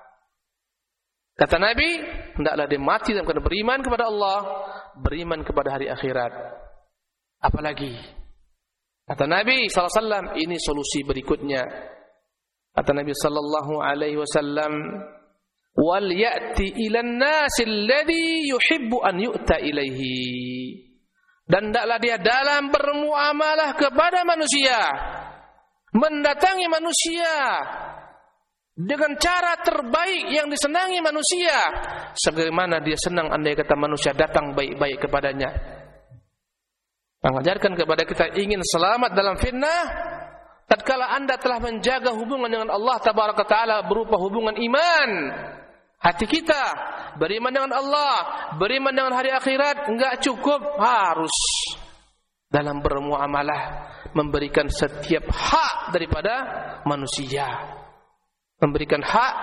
Kata Nabi, hendaklah dia mati dalam keadaan beriman kepada Allah, beriman kepada hari akhirat. Apalagi? Kata Nabi sallallahu alaihi wasallam, ini solusi berikutnya. Kata Nabi sallallahu alaihi wasallam, wal ya'ti ilan nasi alladhi yuhibbu an yu'ta ilaihi. Dan hendaklah dia dalam bermuamalah kepada manusia, mendatangi manusia dengan cara terbaik yang disenangi manusia, sebagaimana dia senang andai kata manusia datang baik-baik kepadanya. Mengajarkan kepada kita ingin selamat dalam fitnah, tatkala anda telah menjaga hubungan dengan Allah Tabaraka Ta'ala berupa hubungan iman. Hati kita beriman dengan Allah, beriman dengan hari akhirat, enggak cukup, harus dalam bermuamalah memberikan setiap hak daripada manusia. Memberikan hak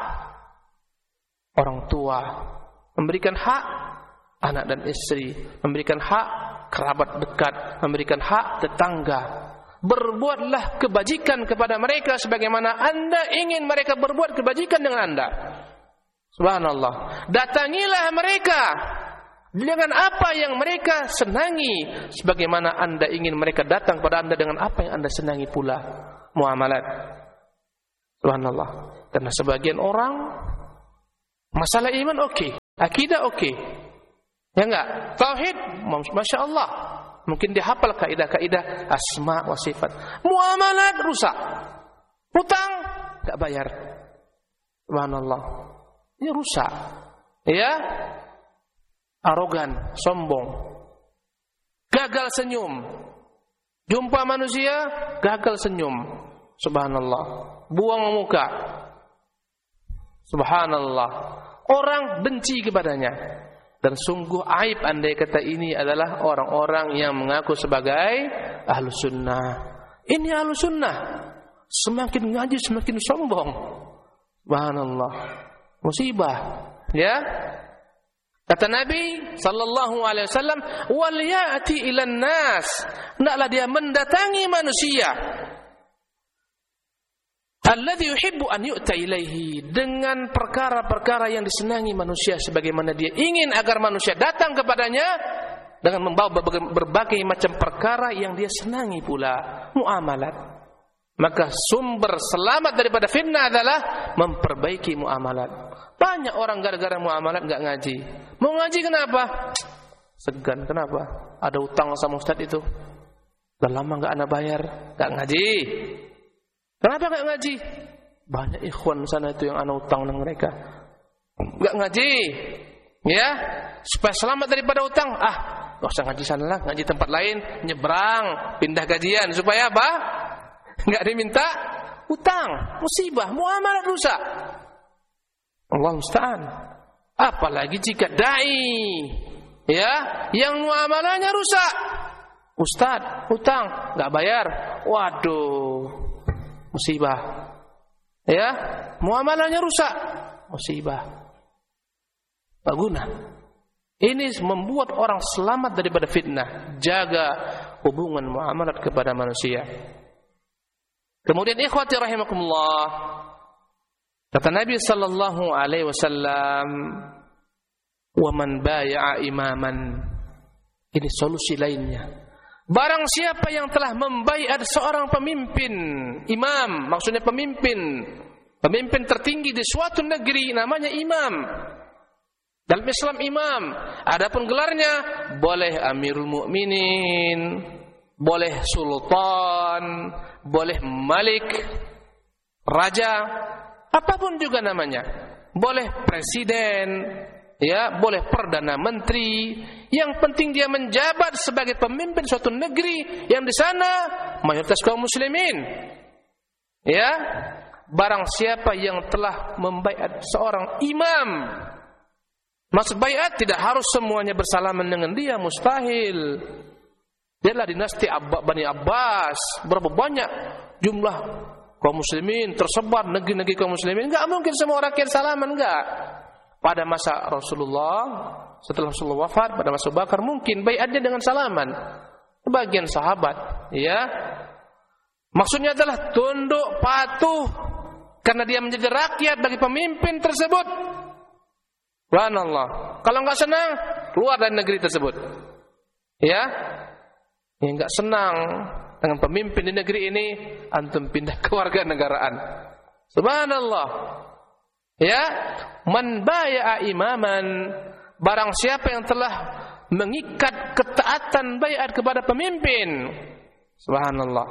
orang tua, memberikan hak anak dan istri, memberikan hak kerabat dekat, memberikan hak tetangga. Berbuatlah kebajikan kepada mereka sebagaimana anda ingin mereka berbuat kebajikan dengan anda. Subhanallah. Datangilah mereka dengan apa yang mereka senangi, sebagaimana anda ingin mereka datang pada anda dengan apa yang anda senangi pula. Muamalat. Subhanallah. Karena sebagian orang masalah iman oke, okay. Akidah oke. Okay. Ya enggak? Tauhid, Masya Allah. Mungkin dia hafal kaidah-kaidah asma wa sifat. Muamalat rusak. Hutang enggak bayar. Subhanallah. Ini rusak. Ya? Arogan, sombong. Gagal senyum. Jumpa manusia, gagal senyum. Subhanallah. Buang muka. Subhanallah. Orang benci kepadanya. Dan sungguh aib andai kata ini adalah orang-orang yang mengaku sebagai ahlu sunnah. Ini ahlu sunnah. Semakin ngaji semakin sombong. Subhanallah. Musibah. Ya. Kata Nabi sallallahu alaihi wasallam, "Wal ya'ti ilan nas." Hendaklah dia mendatangi manusia. Alladzi yuhibbu an yu'ta ilaihi, dengan perkara-perkara yang disenangi manusia, sebagaimana dia ingin agar manusia datang kepadanya dengan membawa berbagai macam perkara yang dia senangi pula, muamalat. Maka sumber selamat daripada fitnah adalah memperbaiki muamalat. Banyak orang gara-gara muamalat enggak ngaji. Mau ngaji kenapa? Segan, kenapa? Ada utang sama ustaz itu. Udah lama enggak ana bayar, enggak ngaji. Kenapa enggak ngaji? Banyak ikhwan sana itu yang ana utang dengan mereka. Enggak ngaji. Ya, supaya selamat daripada utang. Ah, enggak usah ngaji sana lah, ngaji tempat lain, nyebrang, pindah kajian supaya apa? Enggak diminta utang, musibah, muamalat rusak. Allah musta'an. Apalagi jika dai, ya, yang muamalahnya rusak. Ustaz, utang, enggak bayar. Waduh, musibah. Ya, muamalahnya rusak, musibah. Tak guna. Ini membuat orang selamat daripada fitnah. Jaga hubungan muamalat kepada manusia. Kemudian ikhwati rahimakumullah, kata Nabi sallallahu alaihi wasallam, "Wa man bai'a imaman." Ini solusi lainnya. Barang siapa yang telah membaiat seorang pemimpin, imam, maksudnya pemimpin, pemimpin tertinggi di suatu negeri, namanya imam. Dalam Islam imam, adapun gelarnya boleh Amirul Mukminin, boleh sultan, boleh malik, raja, apapun juga namanya. Boleh presiden, ya, boleh perdana menteri. Yang penting dia menjabat sebagai pemimpin suatu negeri yang di sana mayoritas kaum muslimin. Ya, barang siapa yang telah membaiat seorang imam, maksud baiat tidak harus semuanya bersalaman dengan dia, mustahil. Dialah dinasti Abba, Bani Abbas. Berapa banyak jumlah kaum muslimin tersebar negeri-negeri kaum muslimin. Enggak mungkin semua rakyat salaman, enggak. Pada masa Rasulullah, setelah Rasulullah wafat, pada masa Abu Bakar mungkin baiatnya dengan salaman. Sebagian sahabat, ya. Maksudnya adalah tunduk patuh karena dia menjadi rakyat bagi pemimpin tersebut. Subhanallah. Kalau enggak senang, keluar dari negeri tersebut. Ya. Yang enggak senang dengan pemimpin di negeri ini, antum pindah ke warga negaraan. Subhanallah. Ya, man bai'a imaman, barang siapa yang telah mengikat ketaatan baiat kepada pemimpin. Subhanallah.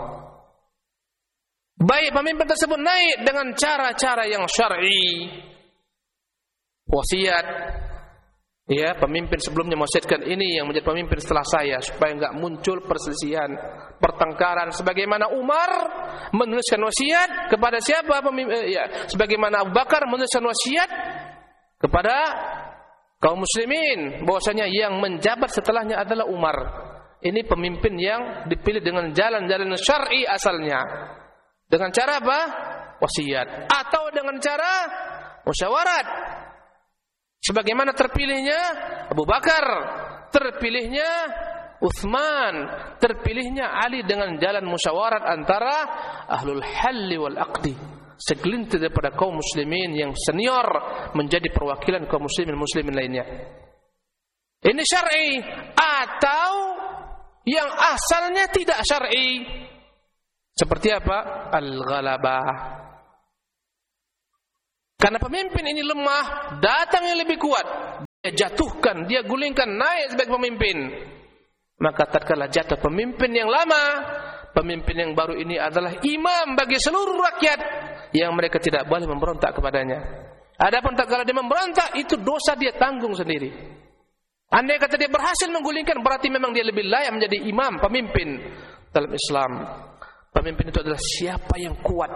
Baik pemimpin tersebut naik dengan cara-cara yang syar'i. Wasiat, ya, pemimpin sebelumnya mewasiatkan ini yang menjadi pemimpin setelah saya supaya enggak muncul perselisihan, pertengkaran, sebagaimana Umar menuliskan wasiat kepada siapa pemimpin, ya, sebagaimana Abu Bakar menuliskan wasiat kepada kaum muslimin bahwasanya yang menjabat setelahnya adalah Umar. Ini pemimpin yang dipilih dengan jalan-jalan syar'i asalnya. Dengan cara apa? Wasiat atau dengan cara musyawarat. Sebagaimana terpilihnya Abu Bakar, terpilihnya Utsman, terpilihnya Ali dengan jalan musyawarat antara ahlul halli wal aqdi. Segelintir daripada kaum muslimin yang senior menjadi perwakilan kaum muslimin muslimin lainnya. Ini syar'i atau yang asalnya tidak syar'i. Seperti apa? Al-ghalabah. Karena pemimpin ini lemah, datang yang lebih kuat. jatuhkan, dia gulingkan naik sebagai pemimpin. Maka tatkala jatuh pemimpin yang lama, pemimpin yang baru ini adalah imam bagi seluruh rakyat yang mereka tidak boleh memberontak kepadanya. Adapun tatkala dia memberontak, itu dosa dia tanggung sendiri. Andai kata dia berhasil menggulingkan, berarti memang dia lebih layak menjadi imam, pemimpin dalam Islam. Pemimpin itu adalah siapa yang kuat.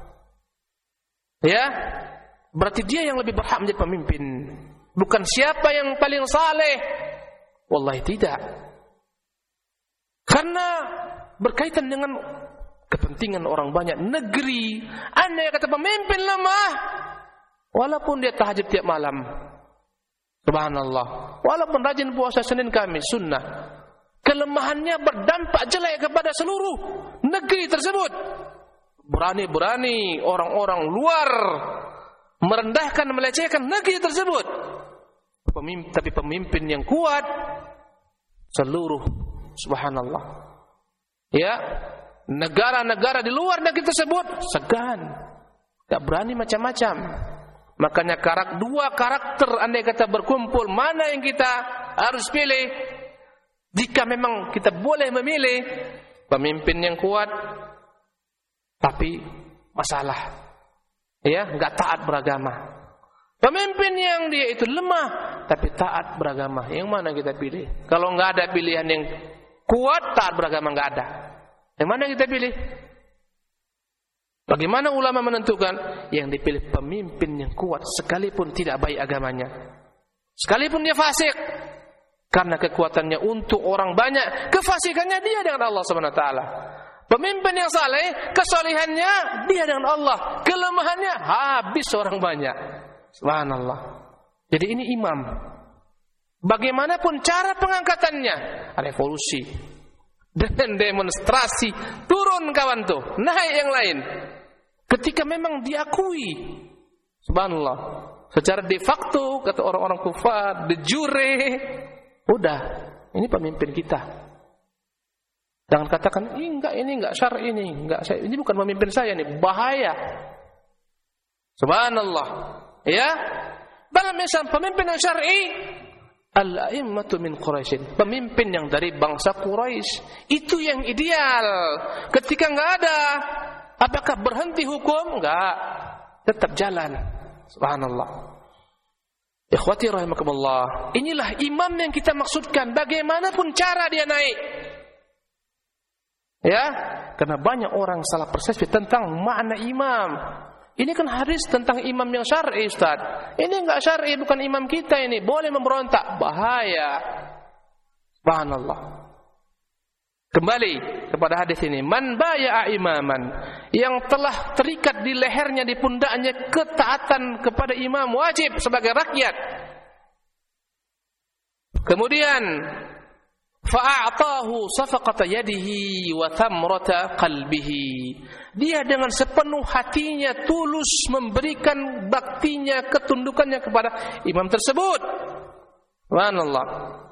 Ya, berarti dia yang lebih berhak menjadi pemimpin, bukan siapa yang paling saleh. Wallahi tidak. Karena berkaitan dengan kepentingan orang banyak, negeri. Andai kata pemimpin lemah, walaupun dia tahajud tiap malam, subhanallah, walaupun rajin puasa Senin Kamis sunnah, kelemahannya berdampak jelek kepada seluruh negeri tersebut. Berani-berani orang-orang luar merendahkan, melecehkan negeri tersebut. Pemimpin, tapi pemimpin yang kuat, seluruh, subhanallah, ya, negara-negara di luar negeri tersebut segan, tak berani macam-macam. Makanya karak, dua karakter andai kata berkumpul, mana yang kita harus pilih? Jika memang kita boleh memilih, pemimpin yang kuat tapi masalah, ya, enggak taat beragama. Pemimpin yang dia itu lemah tapi taat beragama, yang mana kita pilih? Kalau enggak ada pilihan yang kuat, taat beragama enggak ada, yang mana kita pilih? Bagaimana ulama menentukan? Yang dipilih pemimpin yang kuat sekalipun tidak baik agamanya, sekalipun dia fasik, karena kekuatannya untuk orang banyak, kefasikannya dia dengan Allah subhanahu wa taala. Pemimpin yang saleh, kesalehannya dia dengan Allah, kelemahannya habis orang banyak. Subhanallah. Jadi ini imam. Bagaimanapun cara pengangkatannya, revolusi dengan demonstrasi, turun kawan tuh, naik yang lain. Ketika memang diakui, subhanallah, secara de facto kata orang-orang kufar, de jure, udah, ini pemimpin kita. Jangan katakan, ini enggak, ini enggak syar'i, ini enggak, saya, ini bukan pemimpin saya, ini bahaya. Subhanallah. Ya, dalam Islam pemimpin yang syar'i, al-a'immatu min Quraisy, pemimpin yang dari bangsa Quraisy, itu yang ideal. Ketika enggak ada, apakah berhenti hukum? Enggak, tetap jalan. Subhanallah. Ikhwati rahimakumullah, inilah imam yang kita maksudkan, bagaimanapun cara dia naik. Ya, karena banyak orang salah persepsi tentang makna imam. Ini kan hadis tentang imam yang syar'i, Ustaz. Ini enggak syar'i, bukan imam kita ini, boleh memberontak, bahaya. Subhanallah. Kembali kepada hadis ini, man baya'a imaman, yang telah terikat di lehernya, di pundaknya ketaatan kepada imam wajib sebagai rakyat. Kemudian fa'a'tahu safaqata yadihi wa thamrata qalbihi, dia dengan sepenuh hatinya tulus memberikan baktinya, ketundukannya kepada imam tersebut. Subhanallah.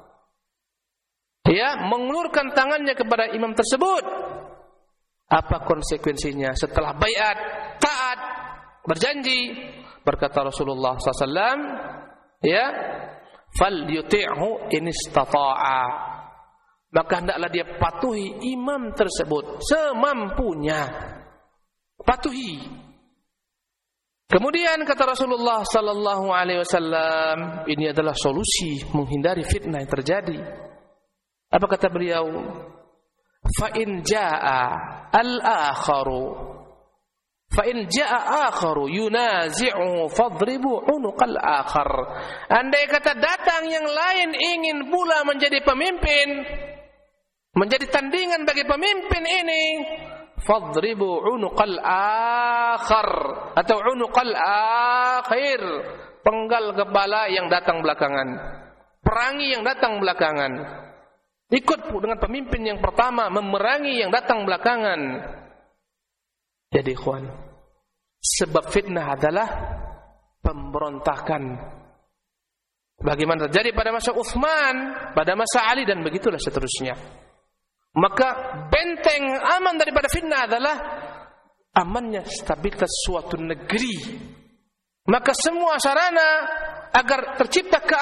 Dia mengulurkan tangannya kepada imam tersebut. Apa konsekuensinya setelah baiat, taat, berjanji? Berkata Rasulullah sallallahu alaihi wasallam, ya, fal yuti'hu in istata'a, maka hendaklah dia patuhi imam tersebut semampunya. Patuhi. Kemudian kata Rasulullah sallallahu alaihi wasallam, ini adalah solusi menghindari fitnah yang terjadi. Apa kata beliau? Fa in jaa al-akharu fa in jaa akharu yunazi'u fadribu unuqal akhar. Andai kata datang yang lain ingin pula menjadi pemimpin, menjadi tandingan bagi pemimpin ini, fadribu unuqal akhar atau unuqal akhir, penggal kepala yang datang belakangan, perangi yang datang belakangan. Ikut dengan pemimpin yang pertama, memerangi yang datang belakangan. Jadi ikhwan, sebab fitnah adalah pemberontakan. Bagaimana terjadi pada masa Utsman, pada masa Ali, dan begitulah seterusnya. Maka benteng aman daripada fitnah adalah amannya stabilitas suatu negeri. Maka semua sarana agar tercipta keamanan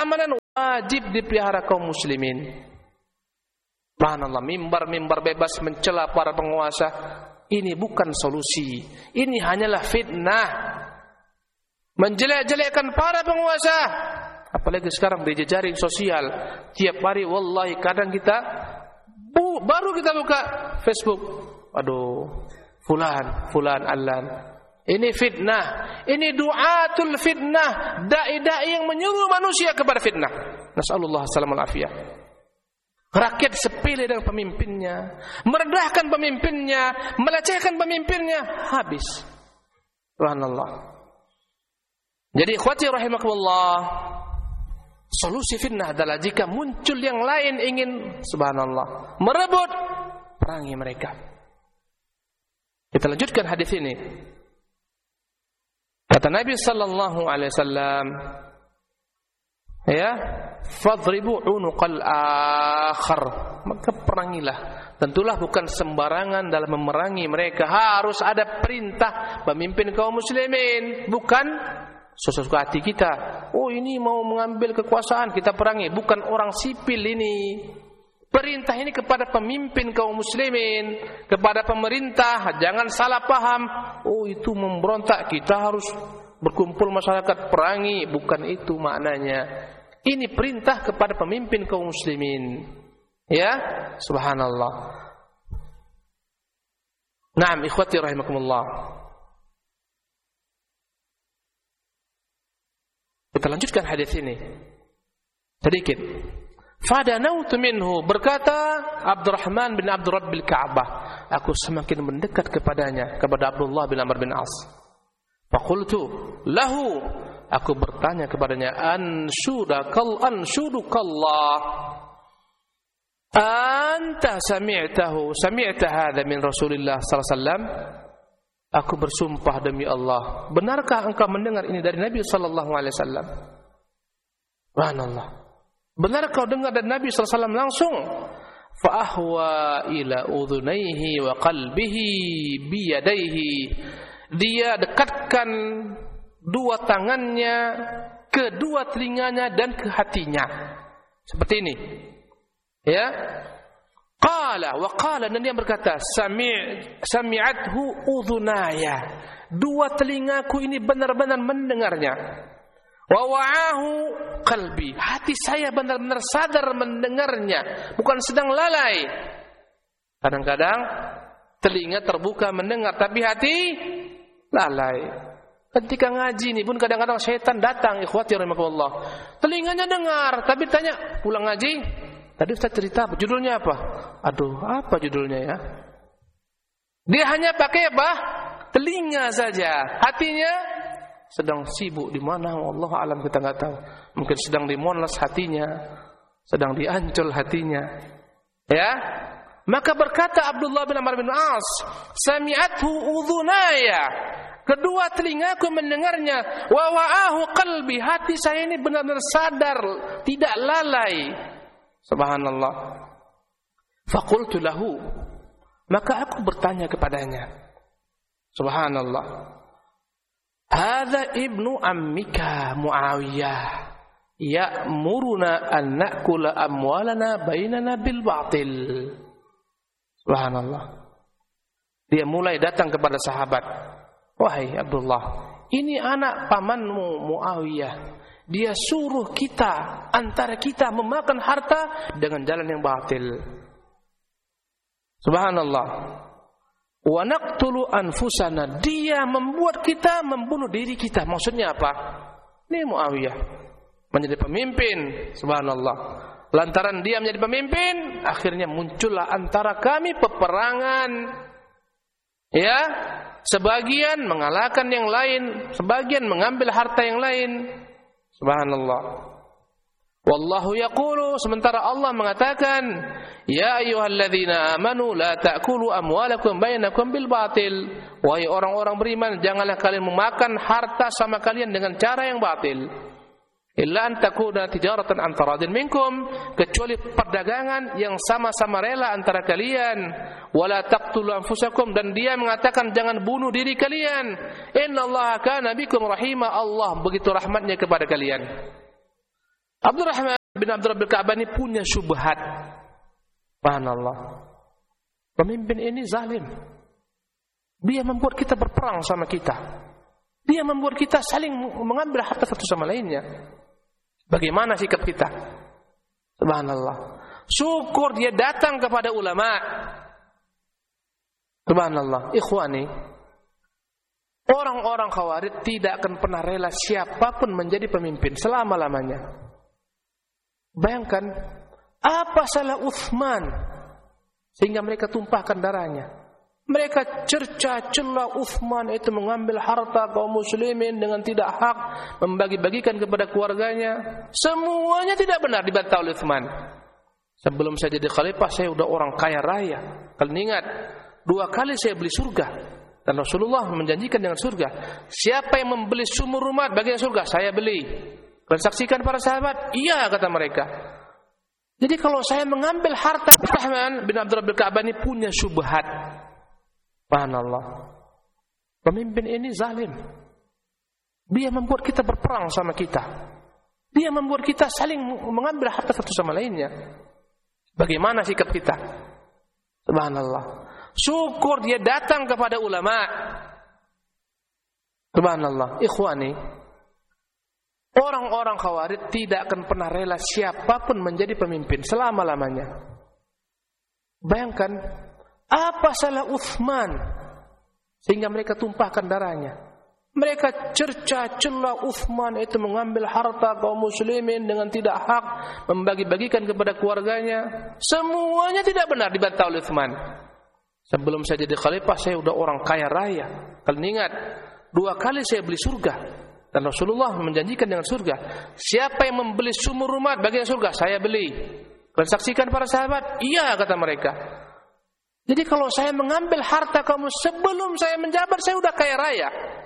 wajib dipelihara kaum muslimin. Subhanallah, mimbar-mimbar bebas mencela para penguasa, ini bukan solusi. Ini hanyalah fitnah. Menjelek-jelekkan para penguasa. Apalagi sekarang di jejaring sosial, tiap hari wallahi kadang kita bu, baru kita buka Facebook, aduh, fulan, fulan, allan. Ini fitnah. Ini du'atul fitnah, dai-dai yang menyuruh manusia kepada fitnah. Nasallallahu alaihi wasallam. Rakyat sepele dengan pemimpinnya, merendahkan pemimpinnya, melecehkan pemimpinnya, habis. Subhanallah. Jadi ikhwati rahimakumullah, solusi fitnah adalah jika muncul yang lain ingin, subhanallah, merebut, perangi mereka. Kita lanjutkan hadis ini. Kata Nabi sallallahu alaihi wasallam, ya, fadribu unuqal akhar, maka perangilah. Tentulah bukan sembarangan dalam memerangi mereka, harus ada perintah pemimpin kaum muslimin, bukan sesuka hati kita. Oh, ini mau mengambil kekuasaan, kita perangi. Bukan orang sipil ini. Perintah ini kepada pemimpin kaum muslimin, kepada pemerintah, jangan salah paham. Oh, itu memberontak, kita harus berkumpul masyarakat perangi, bukan itu maknanya. Ini perintah kepada pemimpin kaum muslimin. Ya, subhanallah. Naam, ikhwati rahimakumullah. Kita lanjutkan hadis ini sedikit. Fadanautu minhu, berkata Abdurrahman bin Abdurrabbil Ka'bah, aku semakin mendekat kepadanya, kepada Abdullah bin Amr bin As. Faqultu lahu, aku bertanya kepadanya, ansyudakal anshudukallah, anta sami'tahu sami'ta hadha min Rasulillah sallallahu alaihi wasallam. Aku bersumpah demi Allah, benarkah engkau mendengar ini dari Nabi sallallahu alaihi wasallam? Subhanallah. Benar kau dengar dari Nabi sallallahu alaihi wasallam langsung? Fa ahwa ila udhunaihi wa qalbihi biyadaihi. Dia dekatkan dua tangannya ke dua telinganya dan ke hatinya. Seperti ini. Ya. Qala wa qala, dan dia berkata, Sami' sami'athu udhunaya. Dua telingaku ini benar-benar mendengarnya. Wa wa'ahu qalbi, hati saya benar-benar sadar mendengarnya, bukan sedang lalai. Kadang-kadang telinga terbuka mendengar, tapi hati lalai. Ketika ngaji ini pun kadang-kadang syaitan datang, ikhwati rahimakumullah. Telinganya dengar, tapi tanya, pulang ngaji, tadi Ustaz cerita apa? Judulnya apa? Aduh, apa judulnya ya? Dia hanya pakai apa? Telinga saja, hatinya sedang sibuk di mana, wallahu alam, kita enggak tahu. Mungkin sedang di Monas hatinya, sedang di Ancol hatinya. Ya? Maka berkata Abdullah bin Amr bin As, sami'athu udhunaya. Kedua telingaku mendengarnya, wa wa'ahu qalbi, hati saya ini benar-benar sadar, tidak lalai. Subhanallah. Faqultu lahu, maka aku bertanya kepadanya. Subhanallah. Hadza ibnu ammika Muawiyah ya'muruna an na'kula amwalana bainana bil batil. Subhanallah. Dia mulai datang kepada sahabat. Wahai Abdullah, ini anak pamanmu Muawiyah. Dia suruh kita, antara kita memakan harta dengan jalan yang batil. Subhanallah. Wa naqtulu anfusana, dia membuat kita membunuh diri kita. Maksudnya apa? Ini Muawiyah menjadi pemimpin, subhanallah. Lantaran dia menjadi pemimpin, akhirnya muncullah antara kami peperangan. Ya, sebagian mengalahkan yang lain, sebagian mengambil harta yang lain. Subhanallah. Wallahu yaqulu, sementara Allah mengatakan, ya ayyuhalladzina amanu la ta'kulu amwalakum bainakum bil batil. Wahai orang-orang beriman, janganlah kalian memakan harta sama kalian dengan cara yang batil. Illa an takuna tijaratan an taradin minkum, kecuali perdagangan yang sama-sama rela antara kalian. Wala taqtulu anfusakum, dan dia mengatakan jangan bunuh diri kalian. Innallaha kana bikum rahima, Allah begitu rahmatnya kepada kalian. Abdurrahman bin Abdul Rabbil Ka'bah ini punya syubhat. Subhanallah. Pemimpin ini zalim. Dia membuat kita berperang sama kita. Dia membuat kita saling mengambil harta satu sama lainnya. Bagaimana sikap kita? Subhanallah. Syukur dia datang kepada ulama. Subhanallah. Ikhwani, orang-orang Khawarij tidak akan pernah rela siapapun menjadi pemimpin selama-lamanya. Bayangkan, apa salah Utsman sehingga mereka tumpahkan darahnya? Mereka cerca celah Utsman itu mengambil harta kaum muslimin dengan tidak hak, membagi-bagikan kepada keluarganya. Semuanya tidak benar dibantah oleh Utsman. Sebelum saya jadi khalifah, saya sudah orang kaya raya. Kalian ingat, dua kali saya beli surga. Dan Rasulullah menjanjikan dengan surga. Siapa yang membeli sumur rumah bagian surga, saya beli. Kalian saksikan para sahabat? Iya, kata mereka. Jadi kalau saya mengambil harta Rahman bin Abdul Rabbil Ka'bah ini punya syubhat. Subhanallah. Pemimpin ini zalim. Dia membuat kita berperang sama kita. Dia membuat kita saling mengambil harta satu sama lainnya. Bagaimana sikap kita? Subhanallah. Syukur dia datang kepada ulama. Subhanallah. Ikhwani, orang-orang Khawarij tidak akan pernah rela siapapun menjadi pemimpin selama-lamanya. Bayangkan, apa salah Utsman sehingga mereka tumpahkan darahnya? Mereka cerca celah Utsman itu mengambil harta kaum muslimin dengan tidak hak, membagi-bagikan kepada keluarganya. Semuanya tidak benar dibantah oleh Utsman. Sebelum saya jadi khalifah, saya sudah orang kaya raya. Kalian ingat, dua kali saya beli surga. Dan Rasulullah menjanjikan dengan surga. Siapa yang membeli sumur rumah bagian surga, saya beli. Kalian saksikan para sahabat? Iya, kata mereka. Jadi kalau saya mengambil harta kamu sebelum saya menjabat, saya sudah kaya raya.